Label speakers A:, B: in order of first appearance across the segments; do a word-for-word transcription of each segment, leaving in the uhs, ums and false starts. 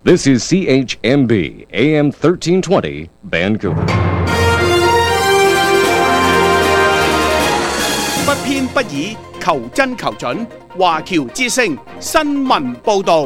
A: This is C H M B A M thirteen twenty Vancouver。
B: 不偏不倚，求真求準。華僑之聲新聞報導。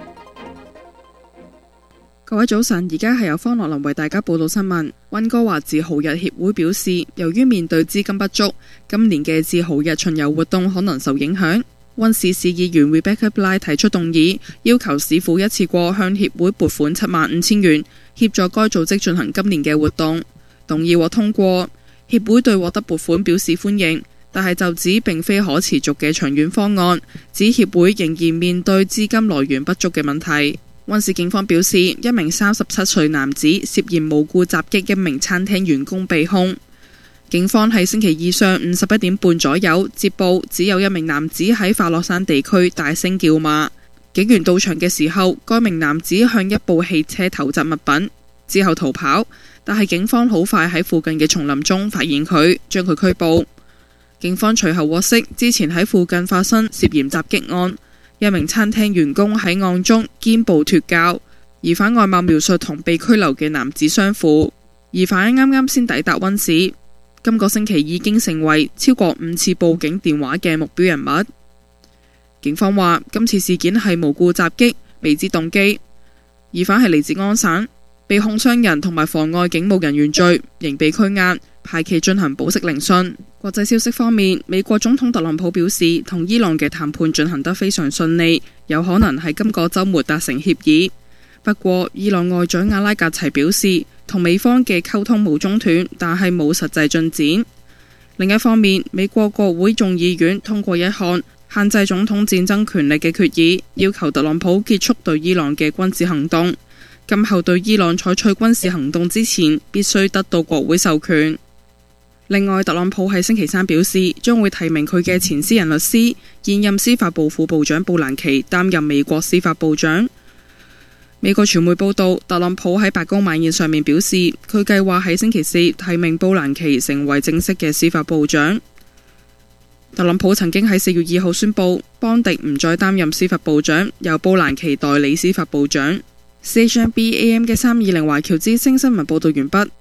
C: 各位早晨，而家係由方樂林為大家報道新聞。溫哥華自豪日協會表示，由於面對資金不足，今年嘅自豪日巡遊活動可能受影響。溫市市議員 Rebecca Bligh 提出動議，要求市府一次過向協會撥款七萬五千元，協助該組織進行今年嘅活動。動議獲通過，協會對獲得撥款表示歡迎，但係就指並非可持續嘅長遠方案，指協會仍然面對資金來源不足嘅問題。溫市警方表示，一名三十七歲男子涉嫌無故襲擊一名餐廳員工被控。警方喺星期二上午十一點半左右接報，只有一名男子喺法樂山地區大聲叫罵。警員到場嘅時候，該名男子向一部汽車投擲物品，之後逃跑，但係警方好快喺附近嘅叢林中發現佢，將佢拘捕。警方隨後獲悉，之前喺附近發生涉嫌襲擊案，一名餐廳員工喺案中肩部脫臼，疑犯外貌描述同被拘留嘅男子相符。疑犯啱啱先抵達溫市，今個星期已經成為超過五次報警電話嘅目標人物。警方話今次事件係無故襲擊，未知動機。疑犯係嚟自安省，被控傷人同埋妨礙警務人員罪，仍被拘押，排期進行保釋聆訊。國際消息方面，美國總統特朗普表示，同伊朗嘅談判進行得非常順利，有可能喺今個週末達成協議。不過，伊朗外長阿拉格齊表示，同美方嘅溝通冇中斷，但係冇實際進展。另一方面，美國國會眾議院通過一項限制總統戰爭權力嘅決議，要求特朗普結束對伊朗嘅軍事行動。今後對伊朗採取軍事行動之前，必須得到國會授權。另外，特朗普喺星期三表示，將會提名佢嘅前私人律師、現任司法部副部長布蘭奇擔任美國司法部長。美國傳媒報道，特朗普喺白宮晚宴上面表示，佢計劃喺星期四提名布蘭奇成為正式嘅司法部長。特朗普曾經喺四月二號宣布，邦迪唔再擔任司法部長，由布蘭奇代理司法部長。C H M B A M 嘅三二零華僑之聲新聞報道完畢。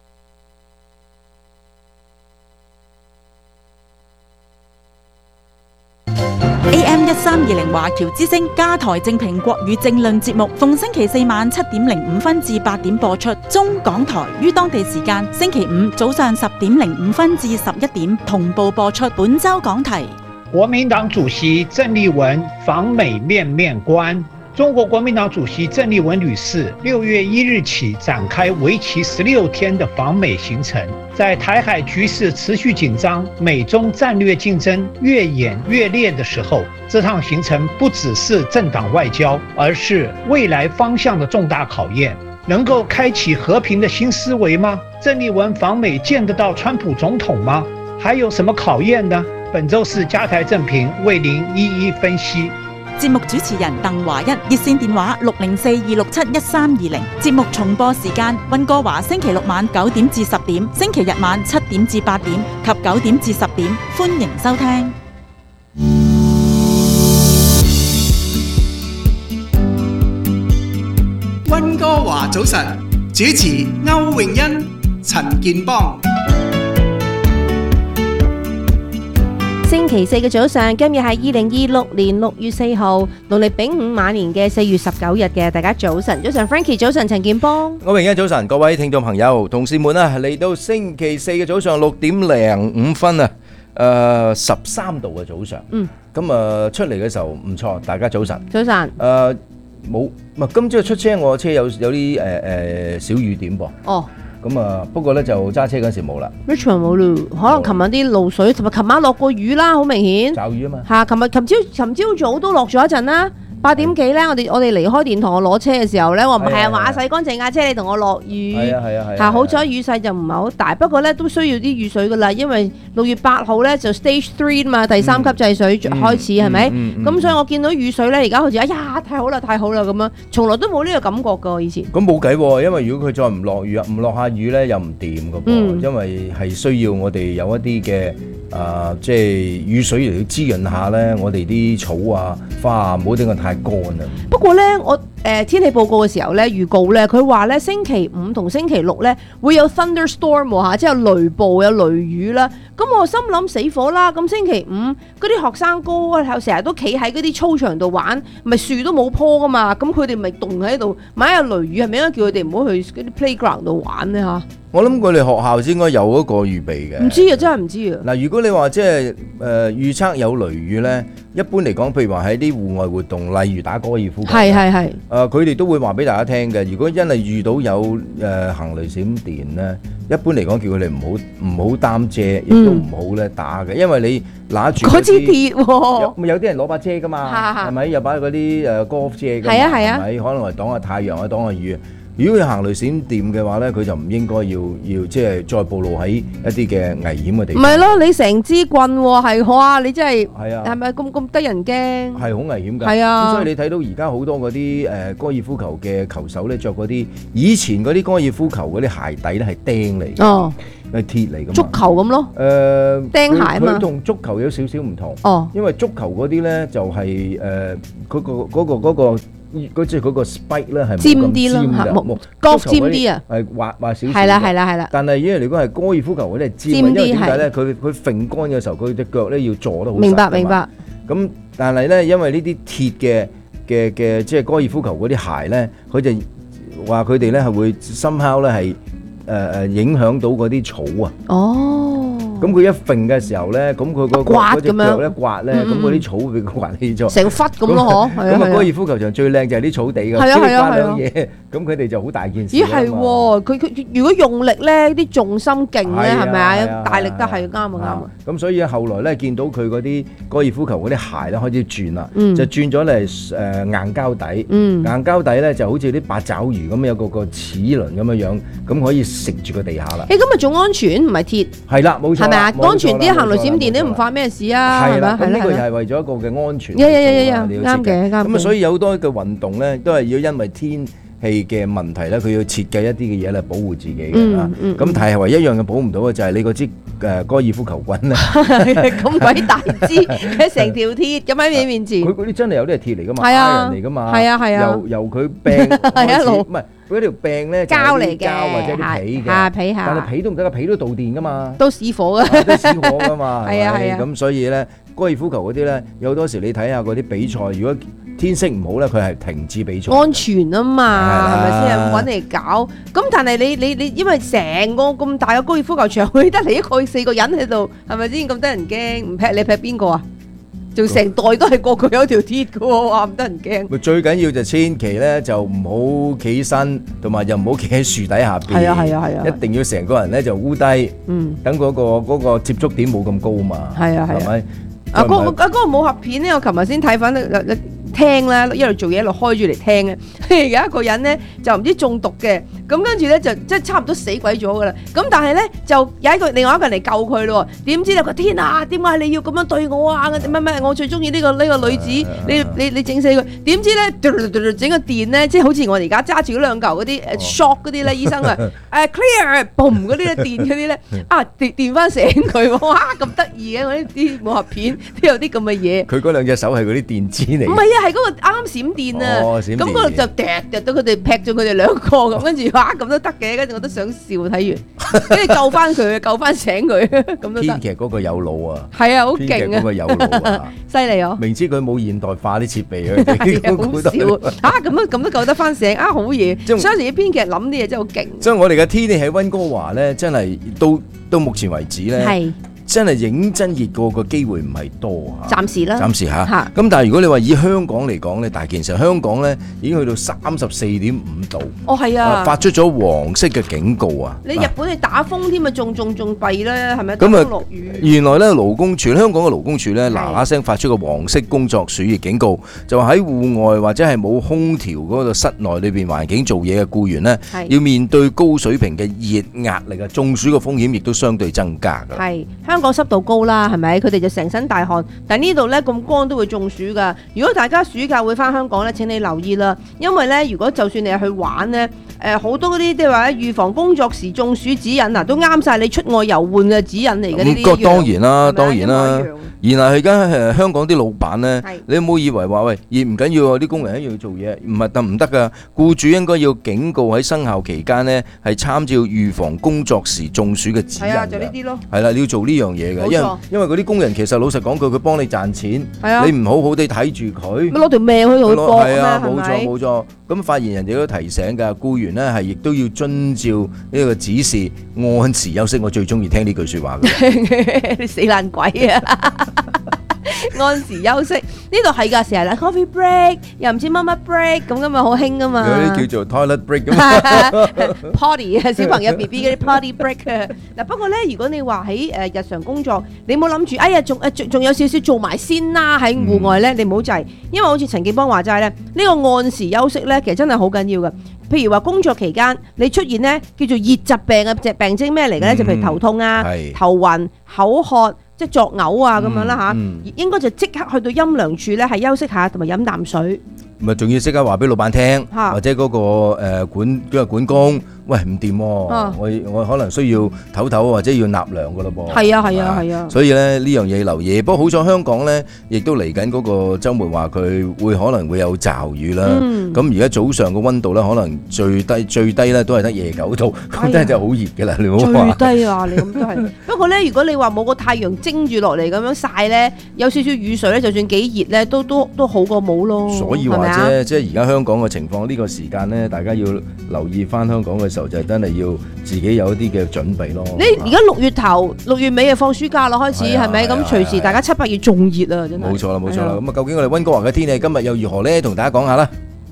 D: A M 一三二零華僑之聲加台正評國語政論節目，逢星期四晚七點零五分至八點播出。中港台於當地時間星期五早上十點零五分至十一點同步播出。本周講題：
E: 國民黨主席鄭麗文訪美面面觀。中國國民黨主席鄭麗文女士六月一日起展開為期十六天的訪美行程。在台海局勢持續緊張、美中戰略競爭越演越烈的時候，這趟行程不只是政黨外交，而是未來方向的重大考驗。能夠開啟和平的新思維嗎？鄭麗文訪美見得到川普總統嗎？還有什麼考驗呢？本週是加台正評為您一一分析。
D: 節目主持人鄧華一，熱線電話六零四二六七一三二零。節目重播時間：溫哥華星期六晚九點至十點，星期日晚七點至八點及九點至十點。歡迎收聽。
B: 溫哥華早晨，主持歐詠欣、陳健邦。
F: 星期四嘅早上，今日係二零二六年六月四號，農曆丙午晚年嘅四月十九日嘅。大家早晨，早晨 Frankie， 早晨陳健邦，
G: 歐詠欣早晨，各位聽眾朋友、同事們啊，嚟到星期四嘅早上六點零五分啊，誒十三度嘅早上，嗯，咁啊出嚟嘅時候唔錯，大家早晨，
F: 早晨，
G: 誒冇，唔係今朝出車，我車有有啲誒誒小雨點噃，哦。咁啊，不過咧就揸車嗰時冇啦。Richmond 冇咯，可能琴日啲露水，同埋琴晚落過雨啦，好明顯。驟雨啊嘛。嚇，琴日琴朝琴朝早都落咗一陣啦。八點幾咧，我哋我哋離開電台，我攞車嘅時候咧，我唔係啊話洗乾淨架車，你同我落雨。係啊係啊係。嚇，好彩雨勢就唔係好大，不過咧都需要啲雨水噶啦，因為六月八號咧就 Stage Three 嘛，第三級制水開始係咪？咁所以我見到雨水咧，而家好似哎呀太好啦太好啦咁樣，從來都冇呢個感覺噶以前。咁冇計喎，因為如果佢再唔落雨啊，唔落下雨咧又唔掂噶噃，因為係需要我哋有一啲嘅啊，即係雨水嚟到滋潤下咧，我哋啲草啊花啊，唔好等佢太太乾啦。
F: 不過咧，我誒、呃、天氣報告嘅時候咧，預告咧，佢話咧星期五同星期六咧會有 thunderstorm 喎嚇，即係有雷暴有雷雨啦。咁我心諗死火啦！咁星期五嗰啲學生哥啊，成日都企喺嗰啲操場度玩，咪樹都冇棵噶嘛，咁佢哋咪凍喺度，萬一有雷雨係咪應該叫佢哋唔好去嗰啲 playground 度玩咧嚇？
G: 我諗佢哋學校先應該有一個預備嘅。
F: 唔知啊，真係唔知啊。
G: 嗱，如果你話即係誒預測有雷雨咧，一般嚟講，譬如話喺啲戶外活動，例如打高爾夫球，
F: 係係係。
G: 誒，佢哋都會話俾大家聽嘅。如果真係遇到有誒行雷閃電咧，一般嚟講叫佢哋唔好唔好擔遮，亦都唔好咧打嘅，因為你拿住
F: 嗰支鐵喎，
G: 有有啲人攞把遮噶嘛，係咪？有把嗰啲誒 golf 遮㗎嘛，
F: 係啊係啊，
G: 係咪？可能係擋下太陽啊，擋下雨。如果佢行雷閃電嘅話咧，佢就唔應該要要即係再暴露喺一啲嘅危險嘅地方。
F: 唔係咯，你成支棍喎，係哇！你真係
G: 係啊，
F: 係咪咁咁得人驚？
G: 係好危險㗎。
F: 係啊，
G: 咁所以你睇到而家好多嗰啲誒高爾夫球嘅球手咧，着嗰啲以前嗰啲高爾夫球嗰啲鞋底咧係釘嚟嘅，
F: 哦，
G: 係鐵嚟㗎嘛。
F: 足球咁咯。誒、呃，釘鞋啊嘛。
G: 佢同足球有少少唔同。
F: 哦，
G: 因為足球嗰啲咧就係誒嗰個嗰個嗰個。嗰即係嗰個 spike 咧係
F: 尖啲咯，角尖啲啊，
G: 係滑滑少少。係
F: 啦係啦係啦。
G: 但係因為如果係高爾夫球嗰啲係尖，因為點解咧？佢佢揈桿嘅時候，佢隻腳咧要坐得好實。
F: 明白明白。
G: 咁但係咧，因為呢啲鐵嘅嘅嘅即係高爾夫球嗰啲鞋咧，佢就話佢哋咧係會 somehow 咧係誒誒影響到嗰啲草啊。哦。咁佢一揈嘅時候咧，咁佢個嗰隻腳咧刮咧，咁嗰啲草俾佢刮起咗，
F: 成忽咁咯嗬。
G: 咁啊，高爾夫球場最靚就係啲草地㗎，即係刮兩嘢，咁佢哋就好大件事。
F: 咦係喎，佢佢如果用力咧，啲重心勁咧，係咪啊？大力得係啱啊啱啊。
G: 咁所以後來咧見到佢嗰啲高爾夫球嗰啲鞋咧開始轉啦，就轉咗嚟誒硬膠底，硬膠底咧就好似啲八爪魚咁有個個齒輪咁樣樣，咁可以食住個地下啦。
F: 誒咁咪仲安全，唔係鐵。係啦，冇錯。係咪啊？安全啲行雷閃電都唔發咩事啊？
G: 係啦，咁呢個又係為咗一個嘅安全。
F: 呀呀呀呀！啱嘅，啱嘅。
G: 咁啊，所以有好多嘅運動咧，都係要因為天氣嘅問題咧，佢要設計一啲嘅嘢嚟保護自己嘅。嗯嗯。咁但係唯一一樣嘅保唔到嘅就係你嗰支誒高爾夫球棍咧。
F: 咁鬼大支，佢成條鐵咁喺你面前。
G: 佢嗰啲真係有啲係鐵嚟噶嘛，
F: 係啊，
G: 人嚟噶嘛。
F: 係啊係啊。
G: 由由佢病開始，唔係嗰條病咧
F: 膠嚟嘅，
G: 膠或者啲皮嘅，
F: 皮下。
G: 但係皮都唔得，個皮都導電噶嘛。
F: 都死火㗎。
G: 都死火㗎嘛。
F: 係啊係啊。
G: 咁所以咧，高爾夫球嗰啲咧，有好多時你睇下嗰啲比賽，如果天色唔好咧，佢係停止比賽。
F: 安全啊嘛，係咪先揾嚟搞？咁但係你你你，因為成個咁大嘅高爾夫球場，佢得嚟一個四個人喺度，係咪先咁得人驚？唔劈你劈邊個啊？仲成袋都係個個有條鐵嘅喎，話唔得人驚。
G: 咪最緊要就千祈咧就唔好企起身，同埋又唔好企喺樹底下邊。
F: 係啊係啊係啊！
G: 一定要成個人咧就烏低，嗯，等嗰個嗰個接觸點冇咁高嘛。係啊係啊，係咪？
F: 啊嗰個啊嗰個武俠片咧，我琴日先睇翻咧。聽啦，一路做嘢一路開住嚟聽嘅。有一個人咧就唔知中毒嘅，咁跟住咧就即係差唔多死鬼咗噶啦。咁但係咧就有一個另外一個人嚟救佢咯。點知咧佢天啊，點解你要咁樣對我啊？乜乜我最中意呢個呢個女子，你你你整死佢。點知咧整個電咧，即係好似我而家揸住嗰兩嚿嗰啲誒 shock 嗰啲咧，醫生啊誒 clear boom 嗰啲咧電嗰啲咧啊電電翻醒佢。哇咁得意嘅，我呢啲武俠片都有啲咁嘅嘢。
G: 佢嗰兩隻手係嗰啲電枝嚟。
F: 唔係啊！係嗰個啱閃電啊！咁嗰度就掟掟到佢哋劈咗佢哋兩個咁，跟住哇咁都得嘅，跟住我都想笑睇完，跟住救翻佢，救翻醒佢咁都得。
G: 編劇嗰個有腦啊！
F: 係啊，好勁啊！編劇
G: 嗰個有腦啊！
F: 犀利哦！
G: 明知佢冇現代化啲設備啊，
F: 好笑啊！咁都咁都救得翻醒啊！好嘢！所以啲編劇諗啲嘢真係好勁。
G: 所以我哋嘅天氣喺溫哥華咧，真係到到目前為止咧。係。真係認真熱過個機會唔係多嚇，
F: 暫時啦，
G: 暫時嚇。咁但係如果你話以香港嚟講咧，大件事香港咧已經去到三十四點五度。
F: 哦，係啊，
G: 發出咗黃色嘅警告啊！
F: 你日本係打風添啊，仲仲仲弊咧，係咪？咁啊，落雨。
G: 原來咧勞工處，香港嘅勞工處咧嗱嗱聲發出個黃色工作暑熱警告，就話喺戶外或者係冇空調嗰個室內裏邊環境做嘢嘅僱員咧，要面對高水平嘅熱壓力啊，中暑嘅風險亦都相對增加㗎。
F: 係香港濕度高啦，係咪？佢哋就成身大汗，但呢度呢咁乾都會中暑噶。如果大家暑假會翻香港呢，請你留意啦，因為呢，如果就算你係去玩呢，誒、 誒好多嗰啲即係話預防工作時中暑指引啊，都啱晒你出外遊玩嘅指引嚟嘅呢啲。
G: 咁當然啦，當然啦。然後而家誒香港啲老闆咧，你唔好以為話喂，而唔緊要喎，啲工人一樣要做嘢，唔係得唔得㗎？僱主應該要警告喺生效期間呢，係參照預防工作時中暑嘅指引。係啊，就呢啲咯。係啦，你要做呢樣嘢嘅，因為因為嗰啲工人其實老實講句，佢幫你賺錢，你唔好好地睇住佢，
F: 攞條命去同佢搏
G: 係啊，冇錯冇錯。咁發言人亦都提醒㗎，僱員呢係亦都要遵照呢個指示，按時休息。我最中意聽呢句説話嘅。
F: 你死爛鬼啊！按時休息呢度係㗎，成日啦 coffee break 又唔知乜乜 break 咁噶嘛，好興噶嘛。
G: 有啲叫做 toilet break 咁啊
F: ，potty 啊，小朋友 B B 嗰啲 potty break 啊。嗱不過咧，如果你話喺誒日常工作，你冇諗住，哎呀，仲誒仲仲有少少做埋先啦，喺戶外咧，你唔好滯，因為好似陳建邦話齋咧，呢個按時休息咧，其實真係好緊要嘅。譬如話工作期間你出現咧叫做熱疾病嘅隻病徵咩嚟嘅咧？就譬如頭痛啊、頭暈、口渴。即係作嘔啊咁樣啦嚇，應該就即刻去到陰涼處咧，係休息下同埋飲啖水。
G: 咪仲要即刻話俾老闆聽，或者嗰個誒管嗰個管工，喂唔掂喎，我我可能需要唞唞或者要納涼噶咯噃。係啊係啊係啊。所以咧呢樣嘢留意。不過好彩香港咧，亦都嚟緊嗰個週末話佢會可能會有驟雨啦。咁而家早上個溫度咧，可能最低最低咧都係得廿九度，咁真係就好熱嘅啦。你唔好話
F: 最低啊！你咁都係。不過咧，如果你話冇個太陽蒸住落嚟咁樣曬咧，有少少雨水咧，就算幾熱咧，都都都好過冇咯。
G: 所以話啫，即係而家香港嘅情況呢個時間咧，大家要留意翻香港嘅時候，就係真係要自己有一啲嘅準備咯。
F: 你而家六月頭六月尾就放暑假啦，開始係咪？咁隨時大家七八月仲熱啊，真係。
G: 冇錯啦，冇錯啦。咁啊，究竟我哋溫哥華嘅天氣今日又如何咧？同大家講下啦。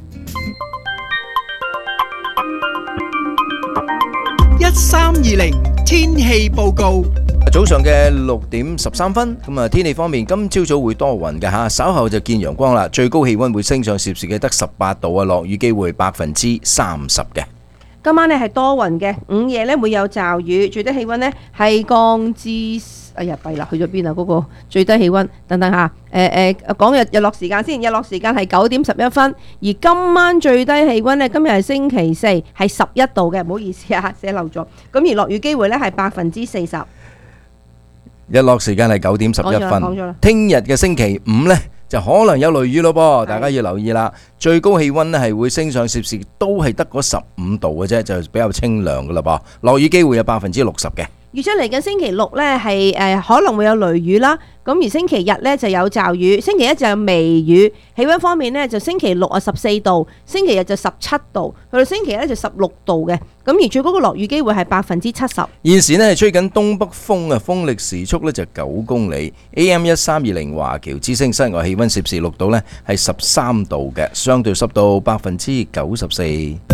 B: 一三二零天氣報告。
G: 早上嘅六點十三分，咁啊天氣方面，今朝早會多雲嘅吓，稍後就見陽光啦，最高氣溫會升上攝氏嘅得十八度啊，落雨機會百分之三十嘅。
F: 今晚呢係多雲嘅，午夜呢會有驟雨，最低氣溫呢係降至，哎呀弊啦，去咗邊啊？嗰個最低氣溫，等等下，誒誒講日日落時間先，日落時間係九點十一分，而今晚最低氣溫呢，今日係星期四，係十一度嘅，唔好意思啊，寫漏咗。咁而落雨機會呢係百分之四十。
G: 日落時間係九點十一分，聽日嘅星期五呢，就可能有雷雨咯噃，大家要留意啦。最高氣溫呢係會升上攝氏，都係得嗰十五度嘅啫，就比較清涼噶啦噃。落雨機會有百分之六十嘅。
F: 預測嚟緊星期六呢係誒可能會有雷雨啦，咁而星期日呢就有驟雨，星期一就有微雨。氣溫方面呢，就星期六啊十四度，星期日就十七度，去到星期一咧就十六度嘅。咁而最高嘅落雨機會係百分之七十。
G: 現時呢係吹緊東北風啊，風力時速呢就九公里。A M 一三二零華僑之聲，室外氣溫攝氏六度呢係十三度嘅，相對濕度百分之九十四。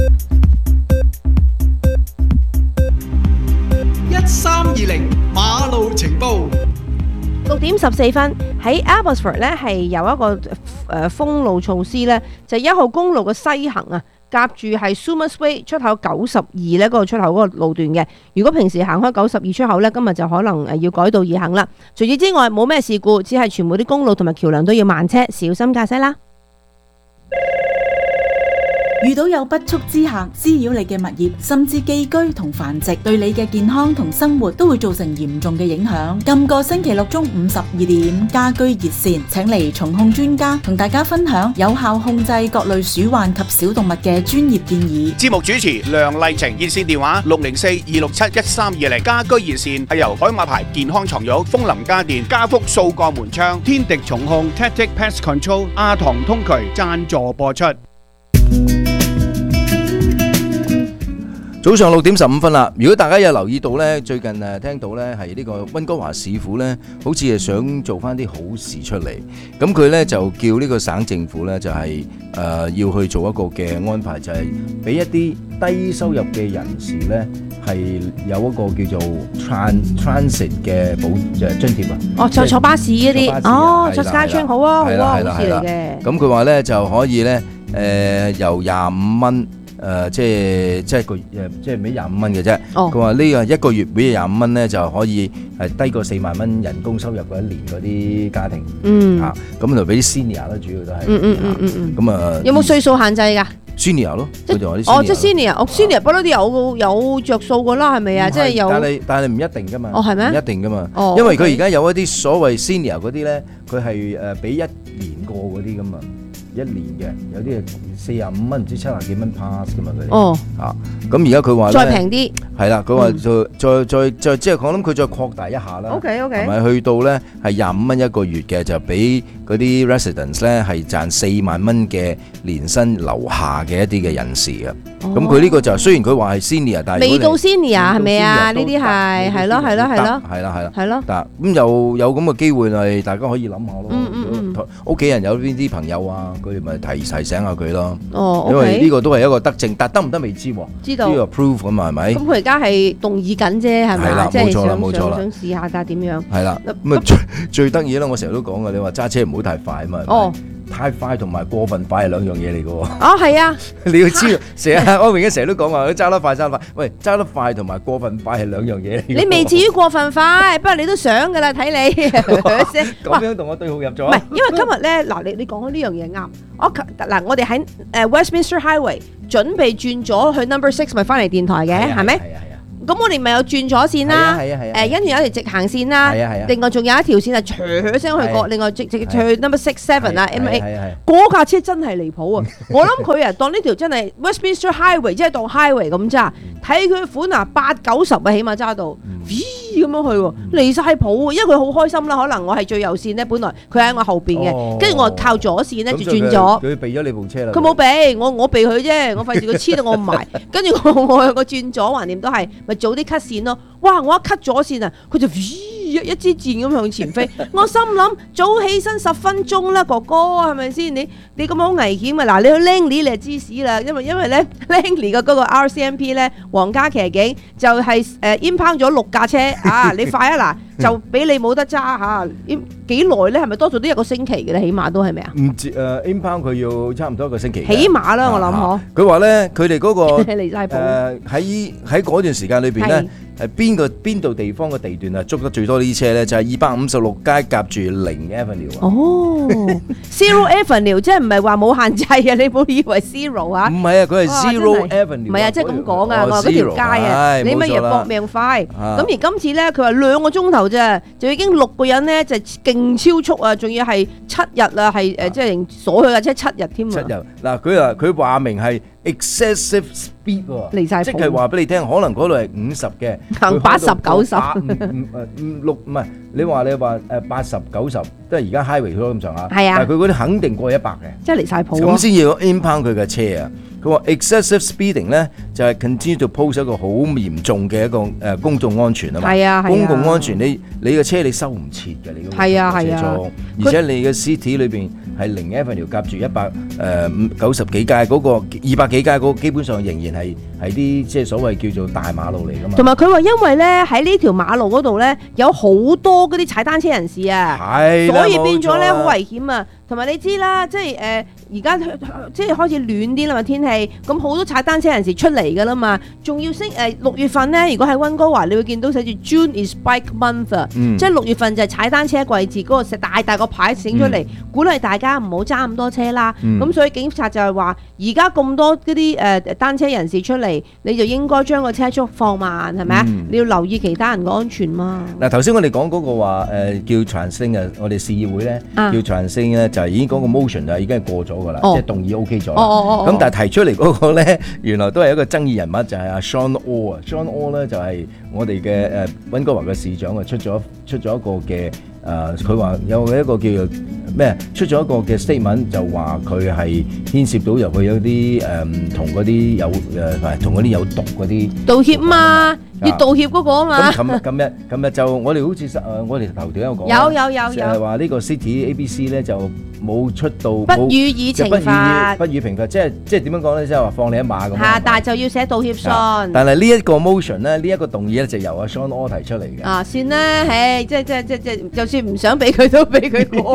B: 一三二零馬路情報。
F: 六點十四分喺 Abbotsford 咧係有一個誒封路措施咧，就係一號公路嘅西行啊，夾住係 Sumas Way 出口九十二咧嗰個出口嗰個路段嘅。如果平時行開九十二出口咧，今日就可能誒要改道而行啦。除此之外冇咩事故，只係全部啲公路同埋橋樑都要慢車，小心駕駛啦。
D: 遇到有不速之客滋擾你嘅物業，甚至寄居同繁殖，對你嘅健康同生活都會造成嚴重嘅影響。今個星期六中午十二點，家居熱線請嚟蟲控專家同大家分享有效控制各類鼠患及小動物嘅專業建議。
B: 節目主持梁麗晴，熱線電話六零四二六七一三二零。家居熱線係由海馬牌健康床褥、楓林家電、家福掃過門窗、天敵蟲控、Tactic Pest Control、亞堂通渠贊助播出。
G: 早上六點十五分啦，如果大家有留意到呢，最近誒聽到呢係呢個溫哥華市府呢，好似係想做翻啲好事出嚟，咁佢呢就叫呢個省政府呢，就係誒要去做一個嘅安排，就係俾一啲低收入嘅人士呢，係有一個叫做 trans transit 嘅補誒津貼啊。哦，
F: 坐坐巴士嗰啲，哦，坐 SkyTrain好啊，好啊，好事嚟嘅。
G: 咁佢話呢就可以呢誒由廿五蚊。誒、呃、即係即係個誒即係俾廿五蚊嘅啫。佢話呢個一個月俾廿五蚊咧，就可以係低過四萬蚊人工收入嗰一年嗰啲家庭。嗯。嚇、啊，咁就俾啲 senior 啦，主要都係。嗯嗯嗯嗯嗯。咁啊，
F: 有冇歲數限制㗎？
G: senior 咯，佢就話啲
F: senior。哦，即係 senior，哦 senior 不嬲都有有着數㗎啦，係咪啊？即係有。但係
G: 但係唔一定㗎嘛。
F: 哦，係咩？
G: 唔一定㗎嘛。
F: 哦。
G: 因為佢而家有一啲所謂 senior 嗰啲咧，佢係誒俾一年過嗰啲㗎嘛。一年嘅，有啲係四十五蚊，唔知七十幾蚊 pass 噶嘛佢哋。哦，啊，咁而家佢話
F: 再平啲，
G: 係啦，佢話再再再再即係我諗佢再擴大一下啦。
F: OK OK，
G: 係咪去到咧係廿五蚊一個月嘅，就俾嗰啲 residents 咧係賺四萬蚊嘅年薪樓下嘅一啲嘅人士嘅。咁佢呢個就雖然佢話係 senior， 但係
F: 未到 senior 係咪啊？呢啲係係咯係咯係咯，
G: 係啦係啦
F: 係咯。
G: 嗱咁又有咁嘅機會係大家可以諗下咯。嗯嗯嗯，屋企人有邊啲朋友啊？佢哋咪提提醒下佢咯。哦，因為呢個都係一個德政，但得唔得未知喎。知道。呢個 proof 咁嘛係咪？咁佢而家係動議緊啫，係咪？係啦，冇錯啦，冇錯啦。想試下㗎點樣？係啦。咁啊最最得意啦！我成日都講嘅，你話揸車唔好太快啊嘛。哦。太快同埋過分快係兩樣嘢嚟嘅喎。哦，係啊。你要知道，成日安榮成日都講話，揸得快揸得快。喂，揸得快同埋過分快係兩樣嘢嚟。你未至於過分快，不過你都想㗎啦，睇你。咁樣同我對號入座。唔係，因為今日咧，嗱，你你講緊呢樣嘢啱。我嗱，我哋喺誒 Westminster Highway 準備轉咗去 Number Six，咪翻嚟電台嘅，係咪？係啊係啊。咁我哋咪有轉咗線啦，誒跟住有一條直行線啦，另外仲有一條線係唰聲去過，另外直直去 number six seven 啊 M A， 嗰架車真係離譜啊！我諗佢啊當呢條真係 Westminster Highway， 即係當 highway 咁揸，睇佢款啊八九十啊起碼揸到，咁樣去喎，離曬譜，因為佢好開心啦，可能我係最右線咧，本來佢喺我後邊嘅，跟住我靠左線咧就轉咗，佢避咗你部車啦，佢冇避，我我避佢啫，我費事佢黐到我唔埋，跟住我我我轉咗，橫掂都係咪早啲 cut 線咯？哇！我一 cut 咗線啊，佢就一支箭咁向前飛，我心諗早起身十分鐘啦，哥哥係咪先？你你咁好危險啊！嗱，你去 Langley 你就知屎啦，因為因為咧 Langley 嘅嗰個 R C M P 咧皇家騎警就係誒 impound 咗六架車啊！你快啊嗱，就俾你冇得揸嚇，幾耐咧？係咪多數都一個星期嘅咧？起碼都係咪啊？唔知誒 impound 佢要差唔多一個星期，起碼啦，我諗嗬。佢話咧，佢哋嗰個誒喺喺嗰段時間裏邊咧。係邊個邊度地方嘅地段啊？捉得最多呢啲車咧，就係二百五十六街夾住零 Avenue 啊！哦，Zero Avenue 即係唔係話冇限制啊？你唔好以為 Zero 啊？唔係啊，佢係 Zero Avenue。唔係啊，即係咁講啊！我話嗰條街啊，你乜嘢搏命快？咁而今次咧，佢話兩個鐘頭啫，就已經六個人咧就勁超速啊！仲要係七日啊，係誒即係鎖佢架車七日添啊！七日嗱，佢話佢話明係 excessive speed 喎，離曬譜，即係話俾你聽，可能嗰度係五十嘅。行八十九十，唔唔唔六唔係你話你話誒八十九十，即係而家 highway 都咁上下，係啊，但係佢嗰啲肯定過一百嘅，即係離曬譜咁先要 impound 佢嘅車啊！佢話 excessive speeding 咧就係 continue to pose 一個好嚴重嘅一個誒公眾安全啊嘛，係啊，公共安全你你嘅車你收唔切嘅你嗰個係啊係啊，而且你嘅 city 裏邊係零 Avenue夾住一百誒九十幾街嗰個二百幾街嗰個基本上仍然係係啲即係所謂叫做大馬路嚟㗎嘛，同埋佢話因為咧喺呢條馬路嗰度咧有好多嗰啲踩單車人士啊，係，所以變咗咧好危險啊！同埋你知啦，即係誒而家即係開始暖啲啦嘛天氣，咁好多踩單車人士出嚟㗎啦嘛，仲要升誒六月份咧，如果喺溫哥華，你會見到寫住 June is Bike Month，嗯、即係六月份就係踩單車季節，嗰、那個石大大個牌整出嚟，嗯、鼓勵大家唔好揸咁多車啦。咁、嗯、所以警察就係話，而家咁多嗰啲誒單車人士出嚟，你就應該將個車速放慢，係咪啊？嗯、你要留意其他人嘅安全嘛。嗱頭先我哋講嗰個話誒、呃、叫 Transit 啊，我哋市議會咧、啊、叫 Transit 咧。就係已經嗰個 motion 就已經係過咗㗎啦，即係動議 OK 咗。咁但係提出嚟嗰個咧，原來都係一個爭議人物，就係阿 Sean O 啊。Sean O 咧就係我哋嘅誒溫哥華嘅市長啊，出咗出咗一個嘅誒，佢話有一個叫做咩？出咗一個嘅 statement，就話佢係牽涉到入去有啲誒同嗰啲有誒同嗰啲有毒嗰啲道歉嘛。要道歉嗰個啊嘛！咁琴日、今日、今日就我哋好似誒，我哋頭條有講，有有有有，就係話呢個 City A B C 咧就冇出到，不予以懲罰，不予懲罰，即係即係點樣講咧？即係話放你一馬咁。嚇！但係就要寫道歉信。但係呢一個 motion 咧，呢一個動議咧就由阿 Sean O 提出嚟嘅。啊，算啦，唉，即係即係即係即係，就算唔想俾佢都俾佢過啦，唉，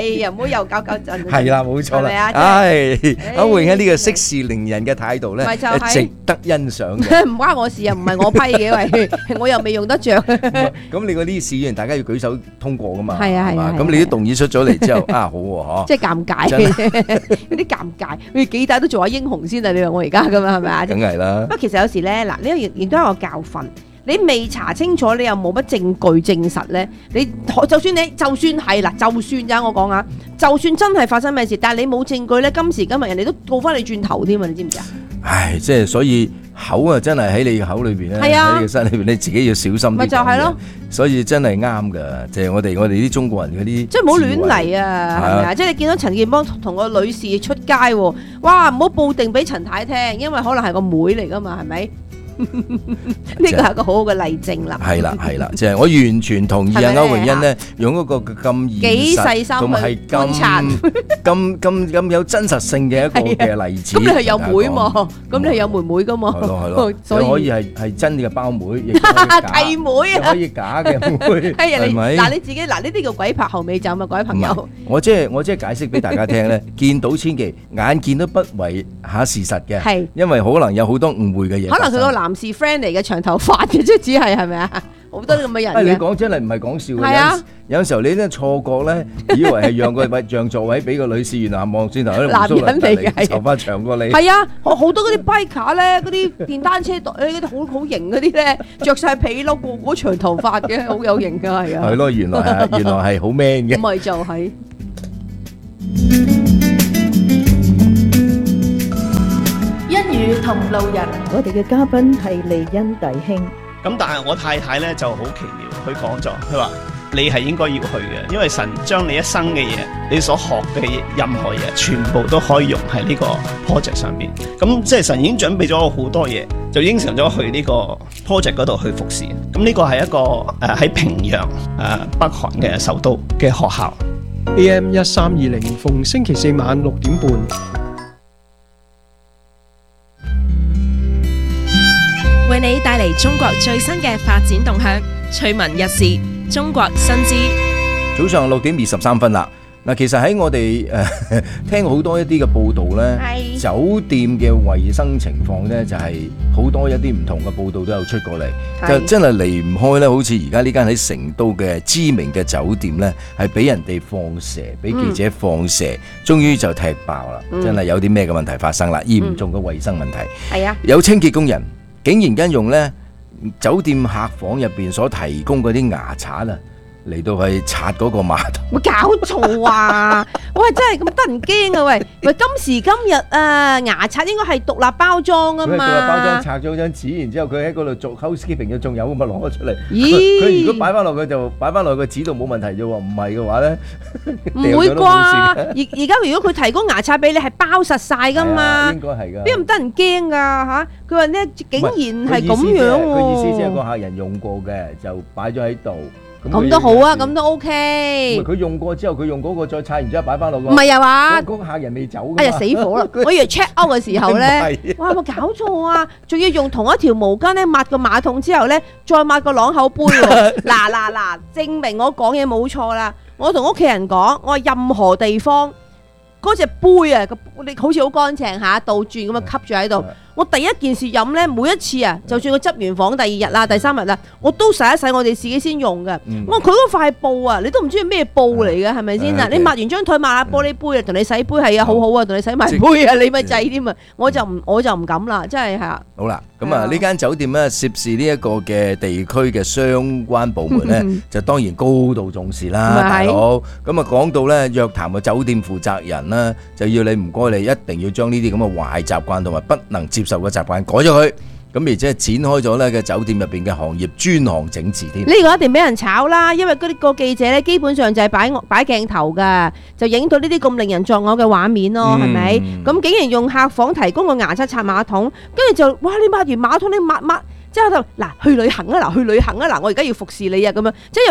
F: 呀，唔好又搞搞震。
G: 係啦，冇錯啦。唉，阿榮喺呢個息事寧人嘅態度咧，值得欣賞嘅。
F: 唔關我事啊，唔係我批嘅，喂，我又未用得着。
G: 咁你嗰啲事議員，大家要舉手通過噶嘛？
F: 係啊係啊。
G: 咁你啲動議出咗嚟之後，啊好喎嗬。
F: 即係尷尬，有啲尷尬。你幾大都做下英雄先啊？你話我而家咁啊，係咪啊？
G: 梗係啦。
F: 不過其實有時咧，嗱，呢個亦亦都係個教訓。你未查清楚，你又冇乜證據證實咧，你就算你就算係啦，就算咋我講啊，就算真係發生咩事，但係你冇證據咧，今時今日人哋都告翻你轉頭添啊！你知唔知啊？
G: 唉，即係所以口啊，真係喺你嘅口裏邊咧，喺你嘅身裏邊，你自己要小心啲。咪
F: 就係咯，
G: 所以真係啱㗎，即係我哋我哋啲中國人嗰啲，即係唔好亂嚟啊，係咪啊？
F: 即係你見到陳健邦同個女士出街喎，哇！唔好報定俾陳太聽，因為可能係個妹嚟㗎嘛，係咪？呢個係一個好好嘅例證啦。
G: 係啦係啦，即係我完全同意啊歐詠欣咧，用嗰個咁現實同埋係咁咁咁咁有真實性嘅一個嘅例子。
F: 咁你係有妹嘛？咁你係有妹妹噶嘛？
G: 係咯係咯，所以可以係係真嘅胞妹，亦
F: 契妹啊，
G: 可以假嘅妹，係咪？
F: 嗱你自己嗱呢啲叫鬼拍後尾枕啊，各位朋友。
G: 我即係我即係解釋俾大家聽咧，見到千祈眼見都不為下事實嘅，係因為可能有好多誤會嘅嘢。
F: 可能佢個男。男士 friend 嚟嘅長頭髮嘅，即係只係係咪啊？好多咁嘅人嘅。
G: 你講真係唔係講笑嘅。係啊，有時候你咧錯覺咧，以為係讓個位讓座位俾個女士，原來望轉頭喺度男人嚟嘅，頭髮長過你。係
F: 啊，好多嗰啲 biker 咧，嗰啲電單車隊嗰啲好好型嗰啲咧，着晒皮褸，個個長頭髮嘅，好有型㗎，係啊。
G: 係咯，原來係原來係好 man 嘅。
F: 咪就係。
H: 同路人，我哋嘅嘉賓係利恩弟兄。
B: 咁但係我太太咧就好奇妙，佢講咗，佢話你係應該要去嘅，因為神將你一生嘅嘢，你所學嘅任何嘢，全部都可以用喺呢個 project 上邊。咁即係神已經準備咗好多嘢，就應承咗去呢個 project 嗰度去服侍。咁呢個係一個誒喺、呃、平壤誒、呃、北韓嘅首都嘅學校。
I: A M 一三二零逢星期四晚六點半。
J: 為你帶嚟中國最新嘅發展動向，趣聞日事，中國新知。
G: 早上六點二十三分啦。嗱，其實喺我哋誒、呃、聽好多一啲嘅報道咧，酒店嘅衛生情況咧就係、是、好多一啲唔同嘅報道都有出過嚟，就真係離唔開咧。好似而家呢間喺成都嘅知名嘅酒店咧，係俾人哋放蛇，俾記者放蛇，嗯、終於就踢爆啦！嗯、真係有啲咩嘅問題發生啦？嚴重嘅衛生問題。係啊、嗯，有清潔工人。竟然間用咧酒店客房入邊所提供嗰啲牙刷啊，嚟到去刷嗰個馬桶，
F: 冇搞錯啊！喂，真係咁得人驚啊！喂喂，今時今日啊，牙刷應該係獨立包裝啊嘛。
G: 佢獨立包裝拆咗張紙，然之後佢喺嗰度做 housekeeping 嘅，仲有咁咪攞咗出嚟。咦？佢如果擺翻落去就擺翻落個紙度冇問題啫喎，唔係嘅話咧，
F: 唔會啩？而而家如果佢提供牙刷俾你係包實晒噶嘛？
G: 應該係㗎。
F: 邊咁得人驚㗎嚇？佢話咧竟然係咁樣喎。
G: 佢意思即係個客人用過嘅就擺咗喺度。
F: 咁都好啊，咁都 OK。
G: 佢用過之後，佢用嗰個再刷完之後擺翻落個。
F: 唔係啊嘛，
G: 嗰個客人未走。
F: 哎呀死火啦！我以為 check out 嘅時候咧，哇有冇搞錯啊？仲要用同一條毛巾咧抹個馬桶之後咧，再抹個啷口杯喎。嗱嗱嗱，證明我講嘢冇錯啦。我同屋企人講，我話任何地方嗰隻杯啊，你好似好乾淨嚇，倒轉咁樣吸住喺度。我第一件事飲咧，每一次啊，就算我執完房第二日啦、第三日啦，我都洗一洗我哋自己先用嘅。嗯、我佢嗰塊布啊，你都唔知係咩布嚟嘅，係咪先啊？你抹完張台抹下玻璃杯啊，同你洗杯係啊，好好啊，同你洗埋杯啊，你咪制添啊！我就唔我就唔敢啦，真係係啊。
G: 好啦，咁啊呢間酒店咧涉事呢一個嘅地區嘅相關部門咧，就當然高度重視啦，大佬。咁啊講到咧約談嘅酒店負責人啦，就要你唔該你一定要將呢啲咁嘅壞習慣同埋不能接受嘅習慣改咗佢，咁而且展開咗咧嘅酒店入邊嘅行業專項整治添。呢
F: 個一定俾人炒啦，因為嗰啲個記者咧基本上就係擺擺鏡頭噶，就影到呢啲咁令人作嘔嘅畫面咯，係咪？咁竟然用客房提供個牙刷刷馬桶，跟住就哇你抹完馬桶你抹抹之後就嗱去旅行啊嗱去旅行啊嗱我而家要服侍你啊咁樣，即係有時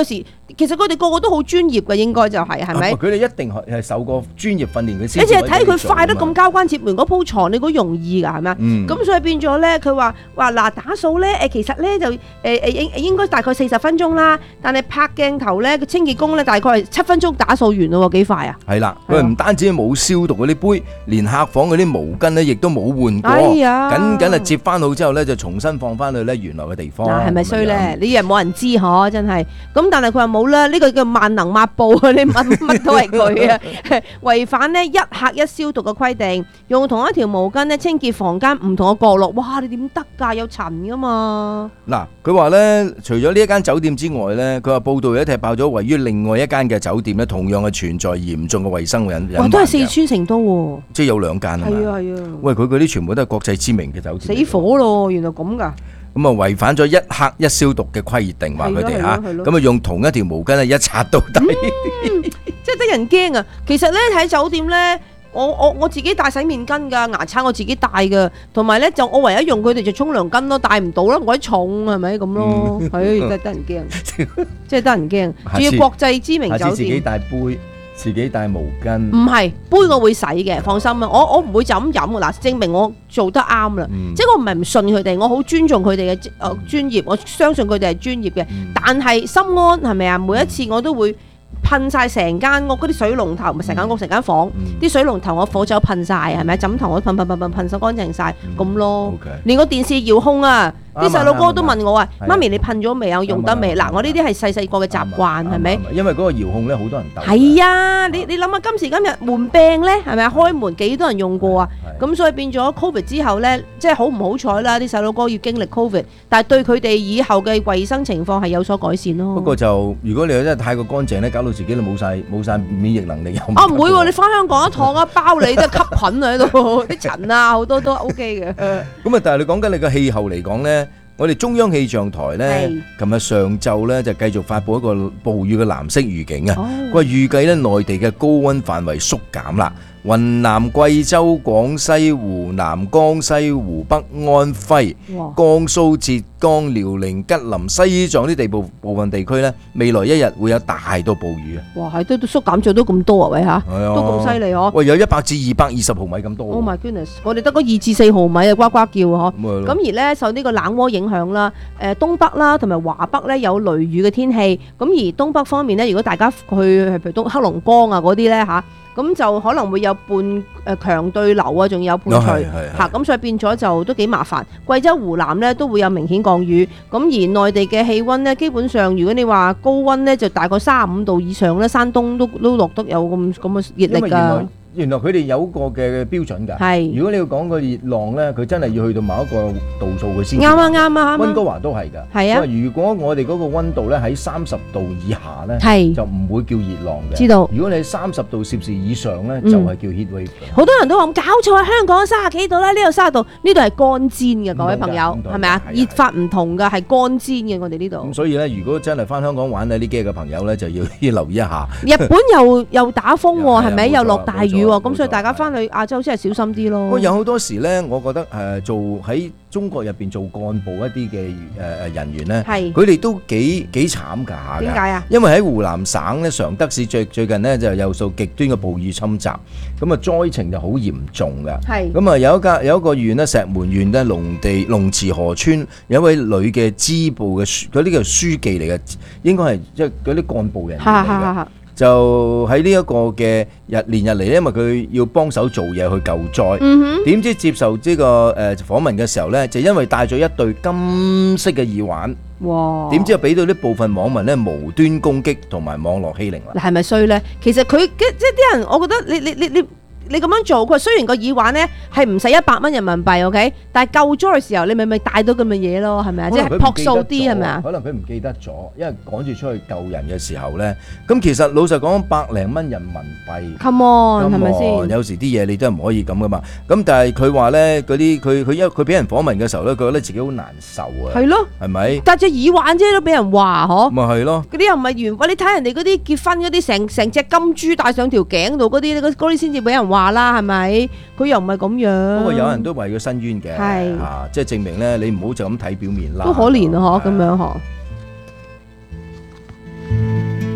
F: 其實佢哋個個都好專業嘅，應該就係係咪？
G: 佢哋一定係受過專業訓練嘅先。
F: 你淨係睇佢快得咁交關接門嗰鋪床，你估容易㗎係咪？咁、嗯、所以變咗咧，佢話話嗱打掃咧誒，其實咧就誒誒應應該大概四十分鐘啦，但係拍鏡頭咧個清潔工咧大概係七分鐘打掃完咯喎，幾快啊？係啦，佢唔單止冇消毒嗰啲杯，連客房嗰啲毛巾咧亦都冇換過，哎呀緊緊啊接翻好之後咧就重新放翻去咧原來嘅地方。嗱係咪衰咧？呢樣冇人知嗬，真係。咁但係佢話冇啦，呢個叫萬能抹布，你乜乜都係佢啊！違反呢一客一消毒嘅規定，用同一條毛巾咧清潔房間唔同嘅角落，哇！你點得㗎？有塵噶嘛？嗱，佢話咧，除咗呢一間酒店之外咧，佢話報道有踢爆咗位於另外一間嘅酒店咧，同樣係存在嚴重嘅衞生隱患。哇！都係四川成都喎，即係有兩間啊嘛。係啊係啊。喂，佢嗰啲全部都係國際知名嘅酒店。死火咯！原來咁㗎。咁啊違反咗一客一消毒嘅規定，話佢哋嚇，咁啊用同一條毛巾咧一擦到底，即係得人驚啊！其實咧喺酒店咧，我我我自己帶洗面巾㗎，牙刷我自己帶㗎，同埋咧就我唯一用佢哋就沖涼巾咯，帶唔到啦，鬼重係咪咁咯？係真係得人驚，即係得人驚，仲要國際知名酒店，下次自己帶杯。自己帶毛巾，唔係杯我會洗嘅，放心啦。我我唔會就咁飲㗎嗱，證明我做得啱啦。嗯、即係我唔係唔信佢哋，我好尊重佢哋嘅誒專業，我相信佢哋係專業嘅。嗯、但係心安係咪啊？每一次我都會噴晒成間屋嗰啲水龍頭，咪成間屋成間房啲、嗯、水龍頭我火酒噴晒，係咪？枕頭我噴噴噴噴噴曬乾淨晒，咁、嗯、咯。Okay. 連個電視遙控啊！啲細路哥都問我啊，媽咪你噴咗未啊？用得未？嗱，我呢啲係細細個嘅習慣，係咪？因為嗰個遙控咧，好多人鬥。係啊，你你諗下今時今日門柄咧，係咪啊？開門幾多人用過啊？咁所以變咗 Covid 之後咧，即係好唔好彩啦！啲細路哥要經歷 Covid，但係對佢哋以後嘅衞生情況係有所改善咯。不過就如果你真係太過乾淨咧，搞到自己都冇曬冇曬免疫能力又。啊唔會喎！你翻香港一趟一包你都係吸菌喺度，啲塵啊好多都 OK 嘅。咁啊，但係你講緊你個氣候嚟講咧。我哋中央氣象台咧，琴日上晝咧就繼續發布一個暴雨嘅藍色預警啊！佢話預計咧內地嘅高溫範圍縮減啦，雲南、貴州、廣西、湖南、江西、湖北、安徽、江蘇、浙江、遼寧、吉林、西藏啲地部部分地區咧，未來一日會有大到暴雨啊！哇，係都都縮減咗都咁多啊，喂嚇，都咁犀利嗬！喂，有一百至二百二十毫米咁多。Oh my goodness！我哋得嗰二至四毫米啊，呱呱叫嗬。咁而咧受呢個冷渦影響啦，誒東北啦同埋華北咧有雷雨嘅天氣。咁而東北方面咧，如果大家去譬如東黑龍江啊嗰啲咧嚇。咁就可能會有半誒強對流啊，仲有半吹嚇，咁所以變咗就都幾麻煩。貴州、湖南咧都會有明顯降雨，咁而內地嘅氣温咧，基本上如果你話高温咧，就大概三十五度以上咧，山東都都落得有咁咁嘅熱力㗎。原來佢哋有個嘅標準㗎。係。如果你要講個熱浪咧，佢真係要去到某一個度數佢先。啱啊啱啊。溫哥華都係㗎。係啊。如果我哋嗰個溫度咧喺三十度以下咧，係就唔會叫熱浪嘅。知道。如果你三十度攝氏以上咧，就係叫 heat wave。好多人都話搞錯啊！香港三十幾度啦，呢度三十度，呢度係乾煎嘅，各位朋友係咪啊？熱法唔同㗎，係乾煎嘅，我哋呢度。咁所以咧，如果真係翻香港玩呢啲幾日嘅朋友咧，就要留意一下。日本又又打風喎，係咪？又落大雨。咁所以大家翻去亞洲真係小心啲咯。我有好多時咧，我覺得誒做喺中國入邊做幹部一啲嘅誒誒人員咧，係佢哋都幾幾慘㗎。點解啊？因為喺湖南省咧，常德市最最近咧就有數極端嘅暴雨侵襲，咁啊災情就好嚴重㗎。係咁啊，有一間有一個縣咧，石門縣咧，龍地龍池河村有一位女嘅支部嘅嗰啲叫書記嚟嘅，應該係即係嗰啲幹部人嚟嘅。就喺呢一個嘅日連日嚟咧，因為佢要幫手做嘢去救災，點、嗯、知接受呢、這個誒、呃、訪問嘅時候咧，就因為戴咗一對金色嘅耳環，哇！點知又俾到啲部分網民咧無端攻擊同埋網絡欺凌啦。係咪衰咧？其實佢即係啲人，我覺得你你你你。你你咁樣做，佢雖然個耳環咧係唔使一百蚊人民幣 ，OK， 但係救災嘅時候，你咪咪帶到咁嘅嘢咯，係咪啊？即係樸素啲係咪啊？可能佢唔記得咗，因為趕住出去救人嘅時候咧，咁其實老實講，百零蚊人民幣 ，come on，係咪先？有時啲嘢你都唔可以咁噶嘛。咁但係佢話咧，嗰啲佢佢因為佢俾人訪問嘅時候咧，佢覺得自己好難受啊。係咯，係咪？戴隻耳環啫都俾人話嗬。咪係咯。嗰啲又唔係原，喂你睇人哋嗰啲結婚嗰啲，成成隻金珠戴上條頸度嗰啲，嗰啲先至俾人話。話啦，係咪？佢又唔係咁樣。不過有人都為佢申冤嘅，係啊，即係證明咧，你唔好就咁睇表面啦。都可憐啊，嗬，咁樣嗬。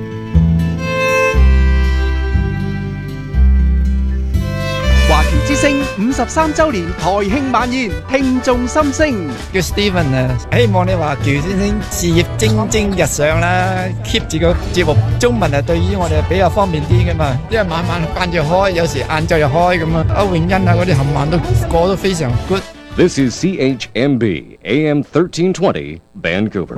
I: 五十三週年台慶晚宴，聽眾心聲。
K: 叫 Steven 啊，希望你華僑先生事業蒸蒸日上啦 ，keep 住個節目。中文啊，對於我哋比較方便啲噶嘛，因為晚晚間住開，有時晏晝又開咁啊。歐永欣啊，嗰啲冚唪唥都過得非常 good。
A: This is C H M B A M thirteen twenty Vancouver。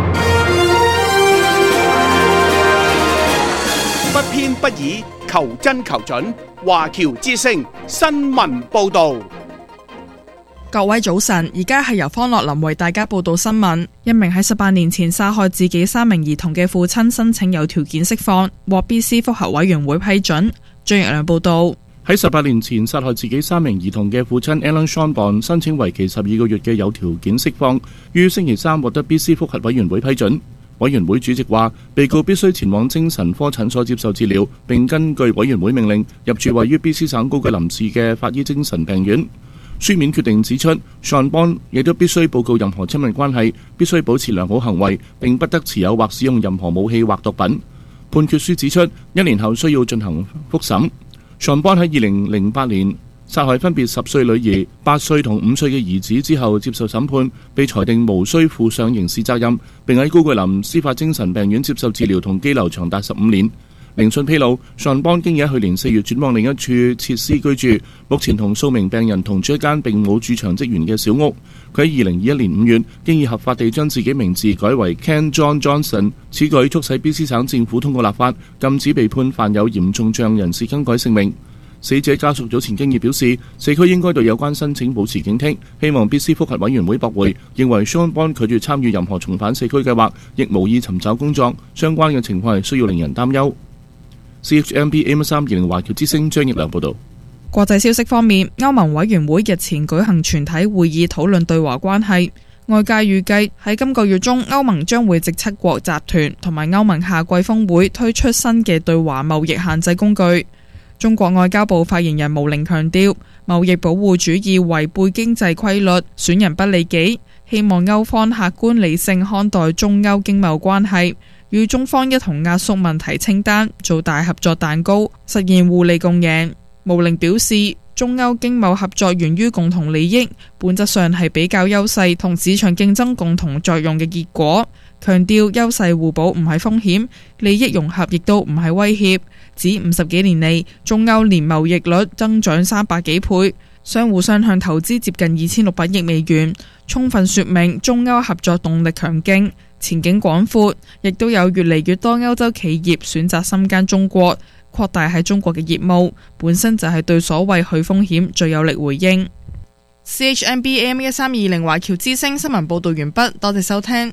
B: 不偏不倚，求真求準。華僑之聲新聞報導。
C: 各位早晨，而家係由方樂林為大家報道新聞。一名喺十八年前殺害自己三名兒童嘅父親申請有條件釋放，獲 B C 覆核委員會批准。張奕良報道。
L: 喺十八年前殺害自己三名兒童嘅父親 Alan Sean 申請為期十二個月嘅有條件釋放，於星期三獲得 B C 覆核委員會批准。委員會主席話，被告必須前往精神科診所接受治療，並根據委員會命令入住位於 B C 省高居林市嘅法醫精神病院。書面決定指出 Sean Bond 亦都必須報告任何親密關係，必須保持良好行為，並不得持有或使用任何武器或毒品。判決書指出，一年後需要進行復審。Sean Bond 喺二零零八年殺害分別十歲女兒、八歲同五歲嘅兒子之後接受審判，被裁定無需負上刑事責任，並喺高居林司法精神病院接受治療同羈留長達十五年。聆訊披露，Sean Bond經已喺去年四月轉往另一處設施居住，目前同數名病人同住一間並冇駐場職員嘅小屋。佢喺二零二一年五月經已合法地將自己名字改為 Ken John Johnson， 此舉促使 B C 省政府通過立法，禁止被判犯有嚴重罪人士更改姓名。死者家屬早前經已表示，社區應該對有關申請保持警惕，希望 B C 覆核委員會駁回，認為 Sean Bond 拒絕參與任何重返社區計劃，亦無意尋找工作，相關嘅情況係需要令人擔憂。C H M B A M 三二零華僑之聲張奕良報道。
C: 國際消息方面，歐盟委員會日前舉行全體會議討論對華關係，外界預計喺今個月中，歐盟將會藉七國集團同埋歐盟夏季峰會推出新嘅對華貿易限制工具。中國外交部發言人毛寧強調，貿易保護主義違背經濟規律，損人不利己，希望歐方客觀理性看待中歐經貿關係，與中方一同壓縮問題清單，做大合作蛋糕，實現互利共贏。毛寧表示，中歐經貿合作源於共同利益，本質上係比較優勢同市場競爭共同作用嘅結果。強調優勢互補唔係風險，利益融合亦都唔係威脅。指五十幾年嚟，中歐年貿易率增長三百幾倍，相互雙向投資接近二千六百億美元，充分說明中歐合作動力強勁，前景廣闊，亦都有越嚟越多歐洲企業選擇深耕中國，擴大喺中國嘅業務，本身就係對所謂去風險最有力回應。C H M B A M 一三二零華僑之聲新聞報道完畢，多謝收聽。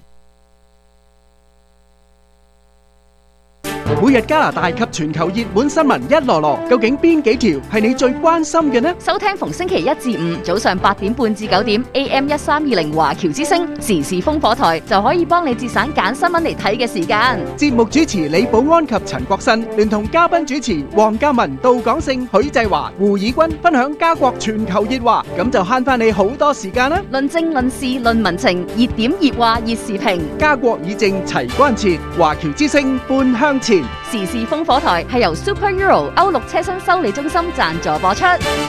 I: 每日加拿大及全球熱門新聞一籮籮，究竟邊幾條係你最關心嘅呢？
M: 收聽逢星期一至五早上八點半至九點 A M 一三二零華僑之聲時事烽火台，就可以幫你節省揀新聞嚟睇嘅時間。
I: 節目主持李寶安及陳國新，聯同嘉賓主持黃嘉文、杜廣勝、許濟華、胡以軍分享家國全球熱話，咁就慳翻你好多時間啦！
M: 論政論事論民情，熱點熱話熱時評，
I: 家國以正齊關切，華僑之聲半向前。
M: 時事烽火台係由 Super Euro 歐陸車身修理中心贊助播出。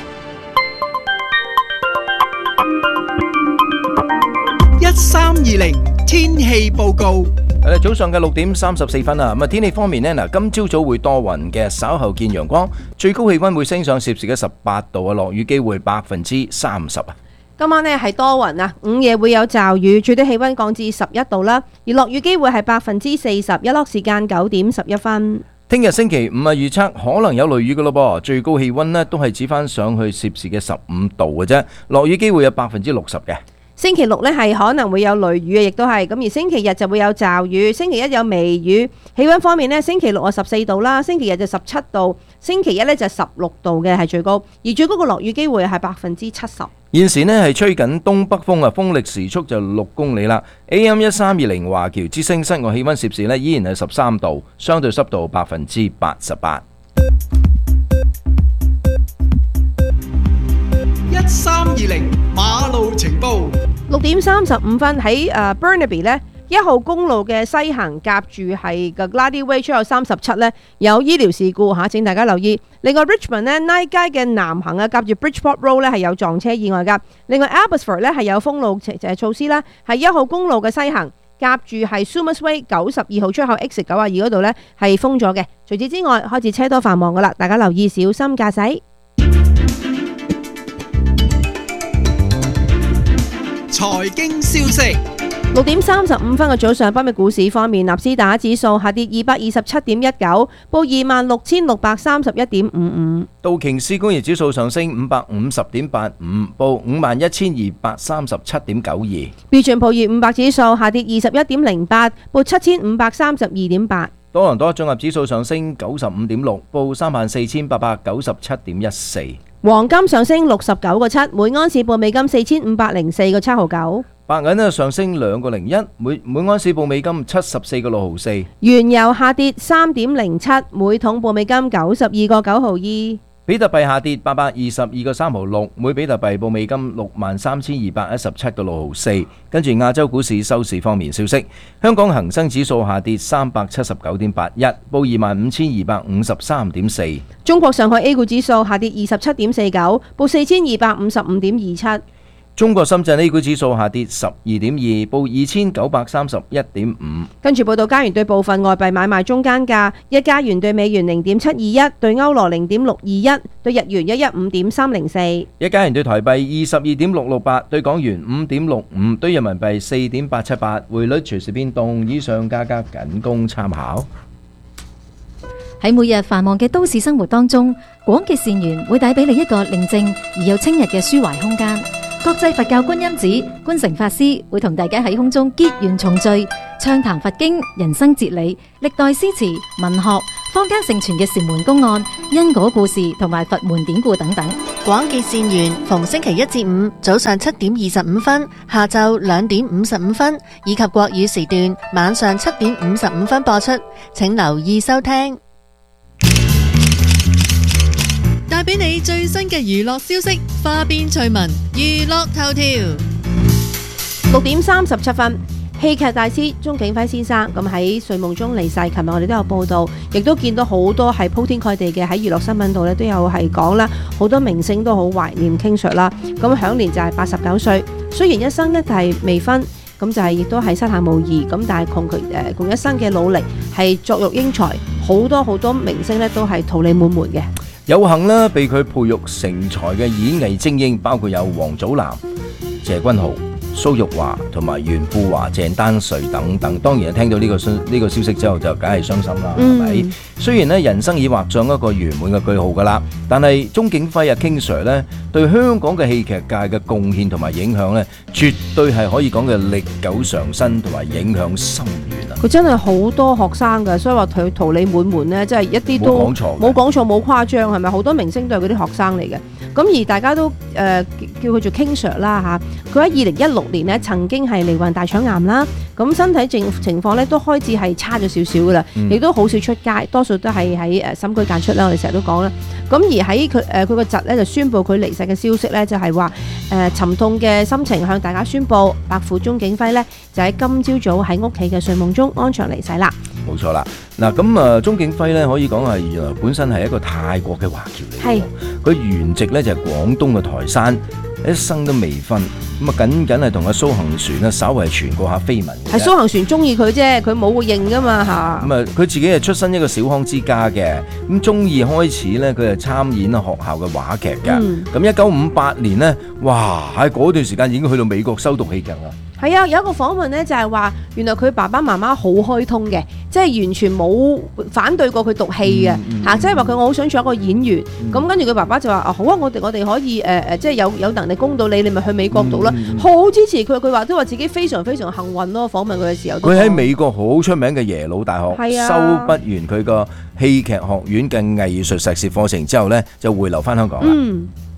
I: 一三二零天氣報告。
G: 誒，早上嘅六點三十四分啊，咁啊天氣方面呢，嗱，今朝早會多雲嘅，稍後見陽光，最高氣溫會升上攝氏嘅十八度啊，落雨機會百分之三十啊。
F: 今晚呢係多雲啊，午夜會有驟雨，最低氣溫降至十一度啦，而落雨機會係百分之四十，日落時間九點十一分。
G: 聽日星期五啊，預測可能有雷雨噶咯噃，最高氣溫呢都係指翻上去攝氏嘅十五度嘅啫，落雨機會有百分之六十嘅。
F: 星期六呢係可能會有雷雨嘅，亦都係咁，而星期日就會有驟雨，星期一有微雨。氣溫方面呢，星期六啊十四度啦，星期日就十七度，星期一呢就十六度嘅係最高，而最高嘅落雨機會係百分之七十。
G: 現時呢係吹緊東北風啊，風力時速就六公里啦。A M 一三二零華僑之聲室外氣溫攝氏呢依然係十三度，相對濕度百分之八十八。
I: 一三二零馬路情報。
F: 六點三十五分喺誒 Burnaby 呢一號公路嘅西行夾住係嘅 Glady Way 出口三十七咧有醫療事故嚇，請大家留意。另外 Richmond 咧 Knight 街嘅南行啊，夾住 Bridgeport Road 咧係有撞車意外㗎。另外 Abbotsford 咧係有封路誒措施啦，係一號公路嘅西行夾住係 Summers Way 九十二號出口 Exit 九十二嗰度咧係封咗嘅。除此之外，開始車多繁忙㗎啦，大家留意小心駕駛。
I: 財經消息。
F: 六點三十五分嘅早上，北美股市方面，納斯達克指數下跌二百二十七點一九，報二萬六千六百三十一點五五。
G: 道瓊斯工業指數上升五百五十點八五，報五萬一千二百三十七點九二。
F: 標準普爾五百指數下跌二十一點零八，報七千五百三十二點八。
G: 多倫多綜合指數上升九十五點六，報三萬四千八百九十七點一四。
F: 黃金上升六十九個七，每盎司報美金四千五百零四個七毫九。
G: 白銀呢上升兩個零一，每每盎司報美金七十四個六毫四。
F: 原油下跌三點零七，每桶報美金九十二個九毫二。
G: 比特幣下跌八百二十二個三毫六，每比特幣報美金六萬三千二百一十七個六毫四。跟住亞洲股市收市方面消息，香港恒生指數下跌三百七十九點八一，報二萬五千二百五十三點四。
F: 中國上海 A 股指數下跌二十七點四九，報四千二百五十五點二七。
G: 中國深圳 A 股指數下跌十二點二，報二千九百三十一點五。
F: 跟住報道加元對部分外幣買賣中間價：一加元對美元零點七二一，對歐羅零點六二一，對日元一一五點三零四。
G: 一加元對台幣二十二點六六八，對港元五點六五，對人民幣四點八七八。匯率隨時變動，以上價格僅供參考。
N: 喺每日繁忙嘅都市生活當中，廣結善緣會帶俾你一個寧靜而又清逸嘅抒懷空間。國際佛教觀音寺觀誠法師會同大家喺空中結緣重聚，暢談佛經、人生哲理、歷代詩詞、文學、坊間盛傳嘅禪門公案、因果故事同埋佛門典故等等。
O: 廣結善緣逢星期一至五早上七點二十五分、下晝兩點五十五分以及國語時段晚上七點五十五分播出，請留意收聽。
P: 帶俾你最新嘅娛樂消息，花邊趣聞，娛樂頭條。
F: 六點三十七分，戲劇大師鍾景輝先生咁喺睡夢中離世。琴日我哋都有報道，亦都見到好多係鋪天蓋地嘅喺娛樂新聞度咧都有係講啦，好多明星都好懷念 King Sir 啦。咁享年就係八十九歲，雖然一生呢就係未婚，咁就係亦都係膝下無兒，咁但係窮佢誒窮一生嘅努力係作育英才，好多好多明星呢都係桃李滿門嘅。
G: 有幸啦，被佢培育成才嘅演藝精英，包括有王祖藍、謝君豪、蘇玉華同埋袁富華、鄭丹瑞等等。當然聽到呢個消呢個消息之後，就梗係傷心啦，係咪、嗯？雖然咧人生已畫上一個圓滿嘅句號噶啦，但係鍾景輝啊 King Sir 咧對香港嘅戲劇界嘅貢獻同埋影響咧，絕對係可以講嘅歷久常新同埋影響深遠啊！
F: 佢真係好多學生㗎，所以話佢桃李滿門咧，真係一啲都冇講錯，冇講錯，冇誇張，係咪？好多明星都係嗰啲學生嚟嘅。咁而大家都誒、呃、叫佢做 King Sir 啦嚇。佢喺二零一六年呢曾經係罹患大腸癌啦，咁身體情情況咧都開始係差咗少少噶啦，亦、嗯、都好少出街，多數都係喺誒深居間出啦。我哋成日都講啦。咁而喺佢誒佢個侄咧就宣布佢離世嘅消息咧，就係話誒沉痛嘅心情向大家宣布，伯父鍾景輝咧就喺今朝早喺屋企嘅睡夢中安詳離世啦。
G: 冇錯啦，嗱咁啊，鍾景輝咧可以講係原來本身係一個泰國嘅華僑嚟嘅，佢原籍咧就係廣東嘅台山，一生都未婚，咁啊僅僅係同阿蘇杏璇咧稍為傳過下緋聞。係蘇
F: 杏璇中意佢啫，佢冇認噶嘛嚇。咁
G: 啊，佢自己係出身一個小康之家嘅，咁中二開始咧佢係參演學校嘅話劇㗎。咁一九五八年咧，哇喺嗰段時間已經去到美國修讀戲劇啦。
F: 係啊，有一個訪問咧，就係話原來佢爸爸媽媽好開通嘅，即係完全冇反對過佢讀戲嘅嚇，即係話佢我好想做一個演員。咁跟住佢爸爸就話：啊好啊，我哋我哋可以誒誒、呃，即係有有能力供到你，你咪去美國讀啦。好、嗯、支持佢，佢話都話自己非常非常幸運咯。訪問佢嘅時候，
G: 佢喺美國好出名嘅耶魯大學、啊、修畢完佢個戲劇學院嘅藝術碩士課程之後咧，就回流翻香港啦。嗯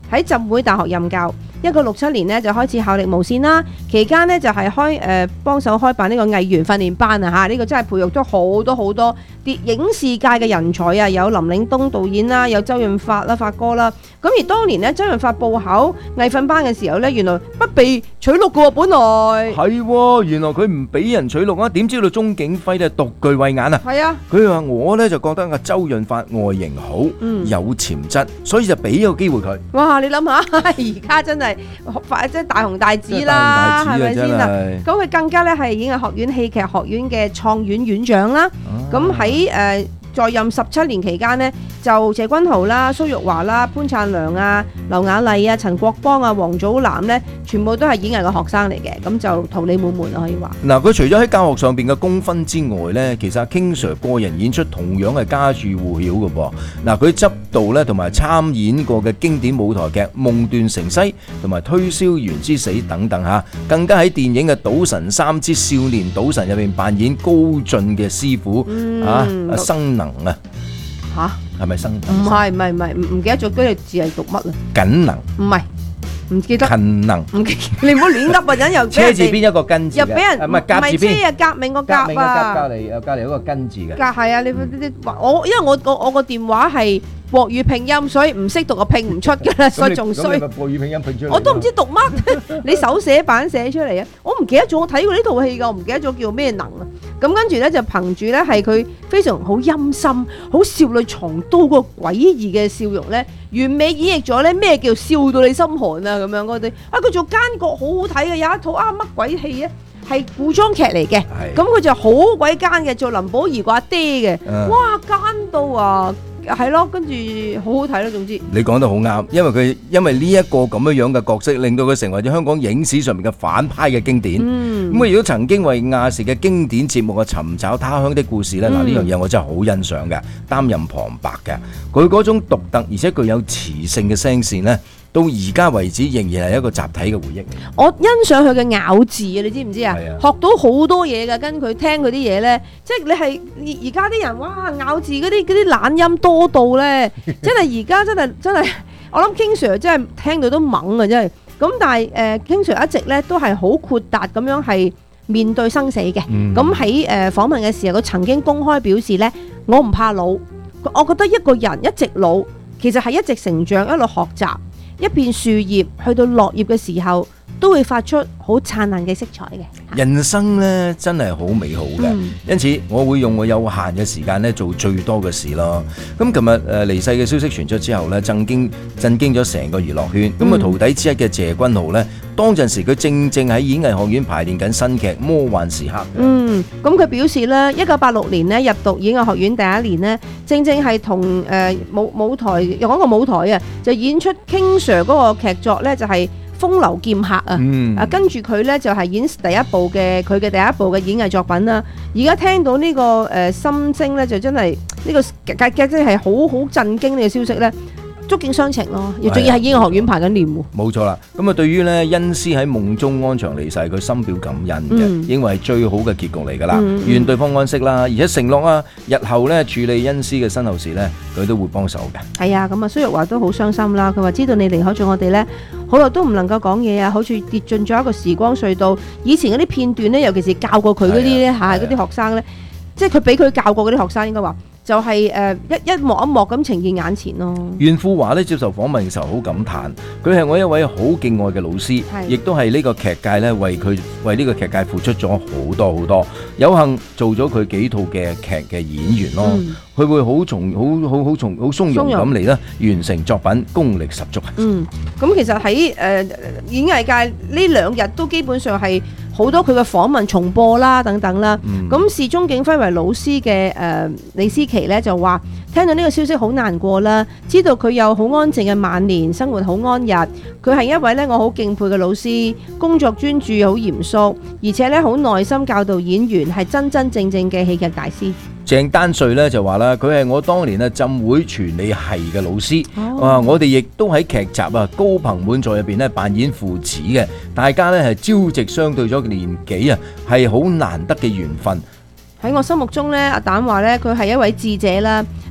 F: 喺浸會大學任教。一九六七年呢就開始效力無線啦，期間呢就係開誒幫手開辦呢個藝員訓練班啊嚇，呢、這個真係培育咗好多好多啲影視界嘅人才啊，有林嶺東導演啦，有周潤發啦發哥啦。咁而當年呢，周潤發報考藝訓班嘅時候呢，原來不被取錄嘅喎，本來
G: 係喎，原來佢唔俾人取錄啊，點知道鐘景輝咧獨具慧眼啊？係
F: 啊，
G: 佢話我呢就覺得阿周潤發外形好，
F: 嗯、
G: 有潛質，所以就俾個機會佢。
F: 哇！你諗下，而家真係即係大紅大紫啦，係咪先啊？咁佢更加咧係演藝學院戲劇學院嘅創院院長啦。咁喺誒在任十七年期間呢，就謝君豪啦、蘇玉華啦、潘燦良啊、劉雅麗啊、陳國邦啊、王祖藍呢，全部都係演藝嘅學生嚟嘅，咁就桃李滿門啊，可以話。
G: 嗱，佢除咗喺教學上邊嘅功勳之外呢，其實 King Sir 個人演出同樣係家喻戶曉嘅噃。嗱，佢執導咧同埋參演過嘅經典舞台劇《夢斷城西》同埋《推銷員之死》等等嚇，更加喺電影嘅《賭神三之少年賭神》入邊扮演高進嘅師傅、嗯、啊，阿生能啊嚇，係咪生能？
F: 唔係唔係唔係，唔唔記得咗嗰個字係讀乜啊？
G: 緊能
F: 唔係。唔記得，
G: 勤能，
F: 唔記，你唔好亂噏啊！陣又
G: 車字邊一個根字嘅，
F: 又俾人
G: 唔係甲字邊，
F: 唔係車啊，革命個革啊，
G: 革命嘅革隔離又隔離嗰個根字嘅。
F: 革係啊，你你我因為我我我個電話係國語拼音，所以唔識讀我拼唔出㗎啦，所以仲衰。咁你咪國語拼音拼出嚟？我都唔知讀乜，你手寫版寫出嚟啊！我唔記得咗，我睇過呢套戲㗎，我唔記得咗叫咩能啊！咁跟住咧就憑住咧係佢非常好陰森、好少女藏刀個詭異嘅笑容咧，完美演繹咗咧咩叫笑到你心寒啊咁樣嗰啲啊！佢做奸角好好睇嘅，有一套啊乜鬼戲啊，係古裝劇嚟嘅，咁佢就好鬼奸嘅，做林保怡個阿爹嘅，哇奸到啊！係咯，跟住好好睇咯，總之
G: 你講得好啱，因為佢因為呢一個咁樣樣嘅角色，令到佢成為咗香港影史上面嘅反派嘅經典。咁佢亦都曾經為亞視嘅經典節目嘅《尋找他鄉的故事》咧，嗱呢樣嘢我真係好欣賞嘅，擔任旁白嘅，佢嗰種獨特而且具有磁性嘅聲線呢，到而家為止仍然係一個集體嘅回憶。
F: 我欣賞佢嘅咬字啊，你知唔知啊？學到好多嘢㗎，跟佢聽佢啲嘢咧，即係你係而而家啲人哇咬字嗰啲嗰啲懶音多到咧，真係而家真係真係，我諗 King Sir 真係聽到都懵啊，真係。咁但係誒 King Sir 一直咧都係好豁達咁樣係面對生死嘅。咁喺誒訪問嘅時候，佢曾經公開表示咧，我唔怕老，我覺得一個人一直老，其實係一直成長，一路學習。一片樹葉去到落葉嘅時候，都會發出好燦爛嘅色彩嘅。
G: 人生呢真係好美好嘅，嗯、因此我會用我有限嘅時間呢做最多嘅事咯。咁琴日誒離世嘅消息傳出之後呢，震驚震驚咗成個娛樂圈。咁啊、嗯、徒弟之一嘅謝君豪呢，當陣時佢正正喺演藝學院排練緊新劇《魔幻時刻》。嗯，
F: 咁佢表示呢，一九八六年呢入讀演藝學院第一年呢，正正係同誒舞舞台用一個舞台啊，就演出 King Sir 嗰個劇作呢，就係、是。風流劍客啊！嗯、啊，跟住佢咧就係、是、演第一部嘅佢嘅第一部嘅演藝作品啦。而家聽到呢、這個誒、呃、心聲咧，就真係呢、這個劇劇真係好好震驚呢個消息咧。觸景傷情咯，亦仲要喺演藝學院排緊練喎。
G: 冇錯啦，咁啊對於咧恩師喺夢中安詳離世，佢深表感恩嘅，嗯、認為係最好嘅結局嚟㗎啦。嗯、願對方安息啦，而且承諾啊，日後咧處理恩師嘅身後事咧，佢都會幫手嘅。
F: 係啊，咁啊蘇玉華都好傷心啦。佢話知道你離開咗我哋咧，好耐都唔能夠講嘢啊，好似跌進咗一個時光隧道。以前嗰啲片段咧，尤其是教過佢嗰啲咧嚇嗰啲學生咧，即係佢俾佢教過嗰啲學生應該話。就係誒一一幕一幕咁呈現眼前咯。
G: 袁富華咧接受訪問嘅時候好感嘆，佢係我一位好敬愛嘅老師，亦都係呢個劇界咧為佢為呢個劇界付出咗好多好多，有幸做咗佢幾套嘅劇嘅演員咯。佢、嗯、會好從好好好從好從容咁嚟啦，完成作品，功力十足。嗯，咁其實喺誒、呃、演藝界呢兩日都基本上係。好多佢嘅訪問重播啦，等等啦。咁、嗯、視鍾景輝為老師嘅誒、呃、李思琪咧就話，聽到呢個消息好難過啦，知道佢有好安靜嘅晚年，生活好安逸。佢係一位咧我好敬佩嘅老師，工作專注，好嚴肅，而且咧好耐心教導演員，係真真正正嘅戲劇大師。鄭丹瑞咧就話啦，佢係我當年啊浸會傳理系嘅老師，哦、啊我哋亦都喺劇集啊高朋滿座入邊咧扮演父子嘅，大家咧係朝夕相對咗年紀啊，係好難得嘅緣分。喺我心目中咧，阿蛋話咧佢係一位智者啦，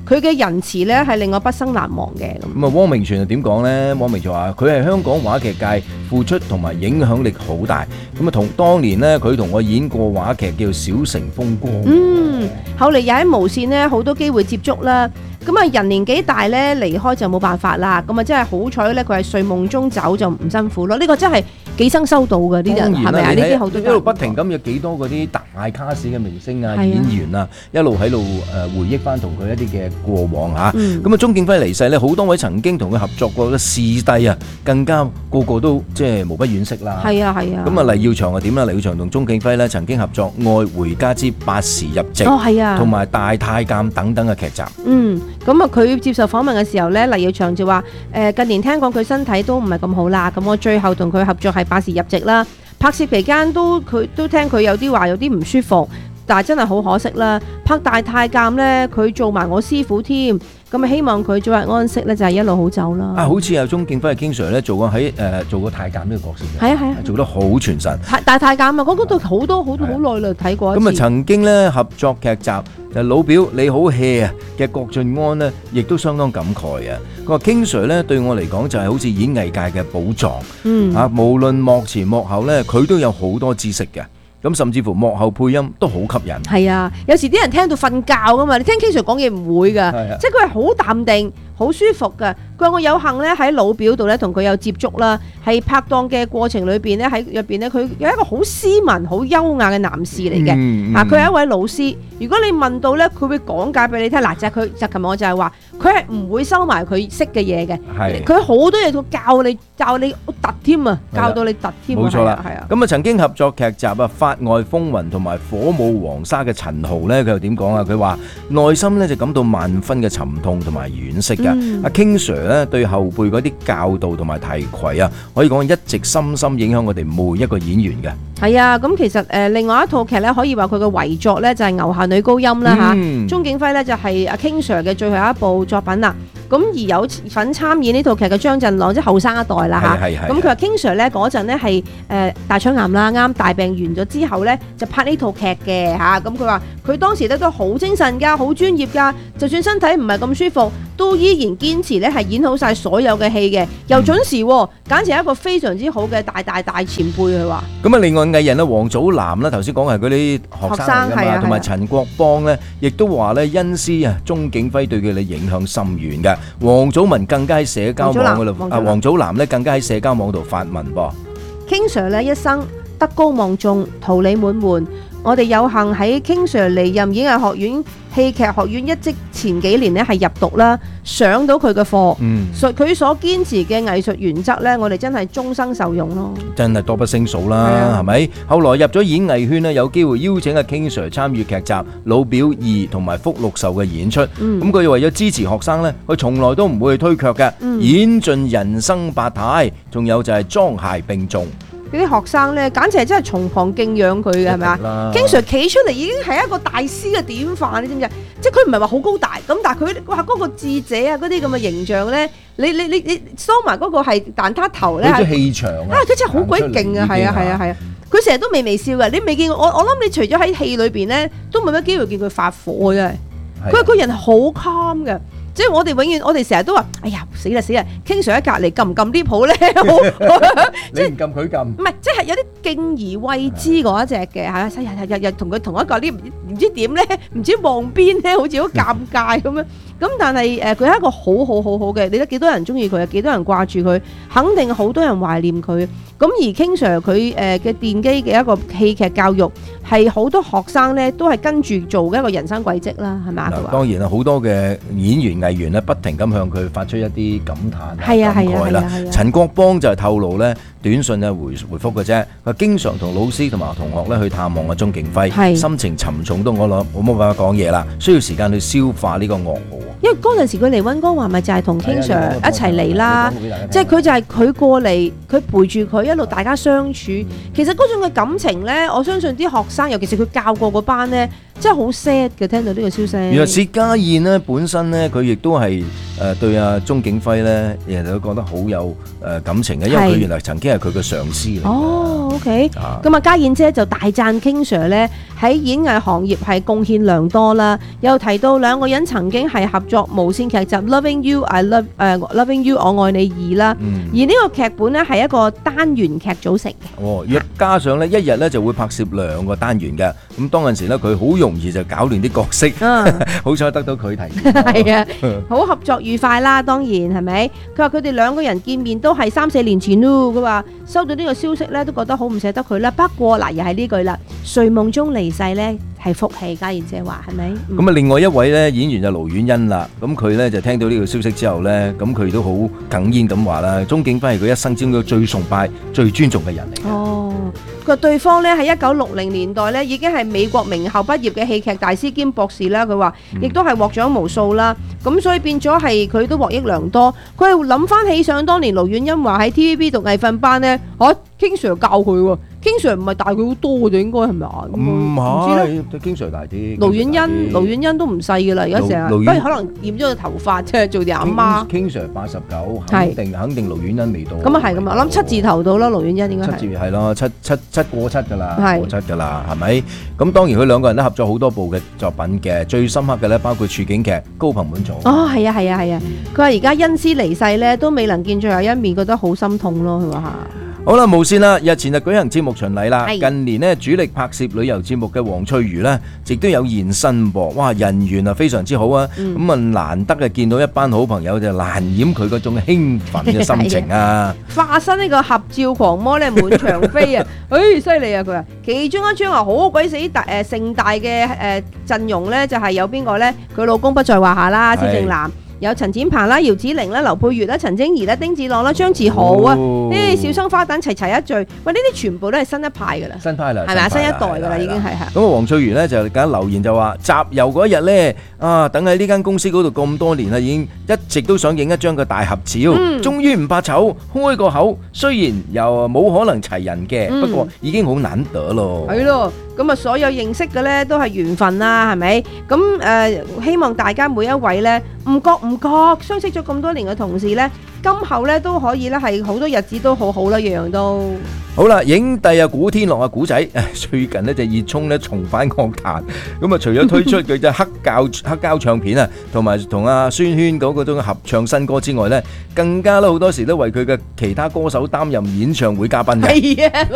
F: 佢嘅仁慈咧係令我畢生難忘嘅。
G: 咁啊，汪明荃又點講呢？汪明荃話佢係香港話劇界付出同埋影響力好大。咁啊，同當年呢，佢同我演過話劇叫《小城風光》。
F: 嗯，後嚟又喺無線呢，好多機會接觸啦。咁啊，人年紀大咧，離開就冇辦法啦。咁啊，真係好彩咧，佢係睡夢中走就唔辛苦咯。呢個真係幾生收到嘅呢啲，係咪啊？呢啲好多一
G: 路不停咁有幾多嗰啲大卡士嘅明星啊、演員啊，一路喺度誒回憶翻同佢一啲嘅過往嚇。咁啊，鐘景輝離世咧，好多位曾經同佢合作過嘅視帝啊，更加個個都即係無不惋惜啦。
F: 係啊係啊。
G: 咁啊，黎耀祥係點啦？黎耀祥同鐘景輝咧曾經合作《愛回家之八時入席》，
F: 哦係啊，
G: 同埋《大太監》等等嘅劇集。
F: 嗯。咁啊，佢接受訪問嘅時候咧，黎耀祥就話：誒、呃、近年聽講佢身體都唔係咁好啦，咁我最後同佢合作係八時入席啦。拍攝期間都佢都聽佢有啲話有啲唔舒服，但係真係好可惜啦。拍大太監咧，佢做埋我師傅添。咁啊，希望佢早日安息咧，就係一路好走啦。啊，
G: 好似有鐘景輝嘅 King Sir 咧，做過喺誒做過太監呢個角色嘅。
F: 係啊係啊，
G: 做得好傳神。
F: 大太監啊，嗰嗰度好多好多好耐啦，睇過一次。
G: 咁啊，曾經咧合作劇集就老表你好 hea 啊嘅郭晉安呢，亦都相當感慨啊。佢話 King Sir 咧對我嚟講就係好似演藝界嘅寶藏。嗯。啊，無論幕前幕後咧，佢都有好多知識嘅。咁甚至乎幕後配音都好吸引。
F: 係啊，有時啲人聽到瞓覺噶嘛，你聽 King Sir 講嘢唔會噶，即係佢係好淡定、好舒服噶。佢話我有幸咧喺老表度咧同佢有接觸啦，係拍檔嘅過程裏邊咧喺入邊咧，佢有一個好斯文、好優雅嘅男士嚟嘅。嗯嗯、啊，佢係一位老師。如果你問到咧，佢會講解俾你聽。嗱，就係佢就琴日我就係話，佢係唔會收埋佢識嘅嘢嘅。係。佢好多嘢都教你教你突添啊，教到你突添。
G: 冇錯啦，
F: 係啊。
G: 咁啊，曾經合作劇集啊，《法外風雲》同埋《火舞黃沙》嘅陳豪咧，佢又點講啊？佢話內心咧就感到萬分嘅沉痛同埋惋惜㗎。阿 King Sir 咧對後輩嗰啲教導同埋提攜啊，可以講一直深深影響我哋每一個演員嘅。
F: 係啊，咁其實誒另外一套劇咧，可以話佢嘅遺作咧就係《牛下女高音》啦嚇。鐘景輝咧就係阿 King Sir 嘅最後一部作品啦。咁而有份參演呢套劇嘅張振朗，即係後生一代啦嚇。咁佢話 King Sir 咧嗰陣咧係誒大腸癌啦，啱大病完咗之後咧就拍呢套劇嘅嚇。咁佢話佢當時咧都好精神㗎，好專業㗎，就算身體唔係咁舒服，都依然堅持咧係演好晒所有嘅戲嘅，又準時，簡直係一個非常之好嘅大大大前輩。佢話。咁啊，
G: 另外藝人咧，王祖藍啦，頭先講係嗰啲學生嚟㗎嘛，同埋陳國邦咧，亦都話咧恩師啊，鐘景輝對佢哋影響深遠嘅。王祖文更加喺社交網嗰度，啊王祖藍咧更加喺社交網度發文噃。
F: King Sir 咧一生德高望重，桃李滿門。我哋有幸喺 King Sir 離任演藝學院戲劇學院一職前幾年咧係入讀啦，上到佢嘅課，所佢所堅持嘅藝術原則咧，我哋真係終生受用咯。
G: 真係多不勝數啦，係咪？後來入咗演藝圈咧，有機會邀請阿 King Sir 參與劇集《老表二》同埋《福祿壽》嘅演出。咁佢為咗支持學生咧，佢從來都唔會去推卻嘅，演盡人生百態，仲有就係裝鞋並重。
F: 嗰啲學生咧，簡直係真係從旁敬仰佢嘅，係咪啊？經常企出嚟已經係一個大師嘅典範，你知唔知？即係佢唔係話好高大咁，但係佢哇嗰個智者啊，嗰啲咁嘅形象咧，你你你你梳埋嗰個係蛋撻頭咧，
G: 嗰啲氣場啊！
F: 佢真係好鬼勁啊！係啊係啊係啊！佢成日都微微笑嘅，你未見過我？我諗你除咗喺戲裏邊咧，都冇乜機會見佢發火嘅。佢個人好 calm 嘅。即係我哋永遠，我哋成日都話：哎呀，死啦死啦！King Sir喺隔離撳唔撳 lift 好咧？
G: 你唔撳佢撳。唔
F: 係，即係有啲敬而畏之嗰一隻嘅嚇，日日日日同佢同一個 lift，唔知點咧，唔知望邊咧，好似好尷尬咁樣。咁但係誒，佢係一個好好好好嘅，你睇幾多人中意佢啊？幾多人掛住佢？肯定好多人懷念佢。咁而 King Sir 佢誒嘅奠基嘅一個戲劇教育，係好多學生咧都係跟住做嘅一個人生軌跡啦，係咪？
G: 當然啦，好多嘅演員藝員咧，不停咁向佢發出一啲感嘆、
F: 係啊、
G: 感慨啦。陳國邦就係透露咧，短信啊回回覆嘅啫。佢經常同老師同埋同學咧去探望阿鐘景輝，心情沉重到我諗我冇辦法講嘢啦，需要時間去消化呢個噩耗。
F: 因為嗰陣時佢嚟溫哥華咪就係同 King Sir 一齊嚟啦，即係佢就係佢過嚟，佢陪住佢一路大家相處。其實嗰種嘅感情咧，我相信啲學生，尤其是佢教過嗰班咧， 真係好 sad 嘅，聽到呢個消息。
G: 原來薛家燕咧本身咧，佢亦都係誒對阿鐘景輝咧，人哋都覺得好有誒感情嘅，因為佢原來曾經係佢嘅上司嚟。
F: 哦 ，OK，咁啊，家燕姐就大讚 King Sir 咧喺演藝行業係貢獻良多啦，又提到兩個人曾經係合作無線劇集《Loving You I Love》誒《Loving You 我愛你二》啦，而呢個劇本咧係一個單元劇組成嘅。哦，
G: 若加上咧一日咧就會拍攝兩個單元嘅，咁當陣時咧佢好容易就搞亂啲角色，好彩得到佢提點。
F: 係啊，好合作愉快啦，當然係咪？佢話佢哋兩個人見面都係三四年前咯，佢話收到呢個消息咧都覺得好唔捨得佢啦。不過嗱，又係呢句啦，睡夢中離世咧係福氣，家燕姐話係咪？
G: 咁啊，另外一位咧演員就盧婉欣啦，咁佢咧就聽到呢個消息之後咧，咁佢都好哽咽咁話啦，鐘景輝係佢一生之中最崇拜、最尊重嘅人嚟。哦，佢話對方咧喺一九六零年代咧已經係美國名校畢業嘅戲劇大師兼博士啦，佢話亦都係獲獎無數啦，咁所以變咗係佢都獲益良多。佢係諗翻起想當年盧婉欣話喺 T V B 讀藝訓班咧，嚇 King Sir 教佢喎。King Sir 唔係大佢好多嘅，應該係咪啊？ 唔係，King Sir大啲。
F: 盧婉欣，盧婉欣都唔細嘅啦，而家成日，不過可能染咗個頭髮啫，做啲阿媽。
G: King Sir 八十九，肯定肯定盧婉欣未到。
F: 咁啊係咁啊，我諗七字頭到啦，盧婉欣應該係。
G: 七字係咯，七七七過七㗎啦，過七㗎啦，係咪？咁當然佢兩個人都合作好多部嘅作品嘅，最深刻嘅咧包括處境劇《高朋滿座》。哦，係啊係啊係啊！佢話而家恩師離世咧，都未能見最後一面，覺得好心痛咯。佢話嚇。好啦，無線啦，日前就舉行節目巡禮啦。近年呢，主力拍攝旅遊節目嘅黃翠如呢，亦都有現身噃。哇，人緣啊非常之好啊。咁啊、嗯，難得嘅見到一班好朋友，就難掩佢嗰種興奮嘅心情啊。化身呢個合照狂魔咧，滿場飛啊！唉、哎，犀利啊！佢話其中一張啊好鬼死大誒盛大嘅誒陣容咧，就係、是、有邊個咧？佢老公不在話下啦，蕭正楠。有陳展鵬啦、姚子羚啦、劉佩玥啦、陳貞儀啦、丁子朗啦、張志豪啊，呢啲小生花旦齊齊一聚，喂，呢啲全部都係新一派噶啦，新派啦，係咪啊？新一代噶啦，已經係係。咁啊，黃翠如咧就梗留言就話，集郵嗰一日咧啊，等喺呢間公司嗰度咁多年啦，已經一直都想影一張個大合照，嗯、終於唔怕醜，開個口，雖然又冇可能齊人嘅，嗯、不過已經好難得咯。係咯。咁啊，所有認識嘅咧都係緣分啦，係咪？咁誒、呃，希望大家每一位咧，唔覺唔覺相識咗咁多年嘅同事咧，今後咧都可以咧係好多日子都好好啦，樣樣都好啦。影帝啊，古天樂啊，古仔最近呢就熱衷咧重返樂壇，咁啊除咗推出佢隻黑膠黑膠唱片啊，同埋同阿孫軒嗰個種合唱新歌之外咧，更加咧好多時都為佢嘅其他歌手擔任演唱會嘉賓嘅。係啊，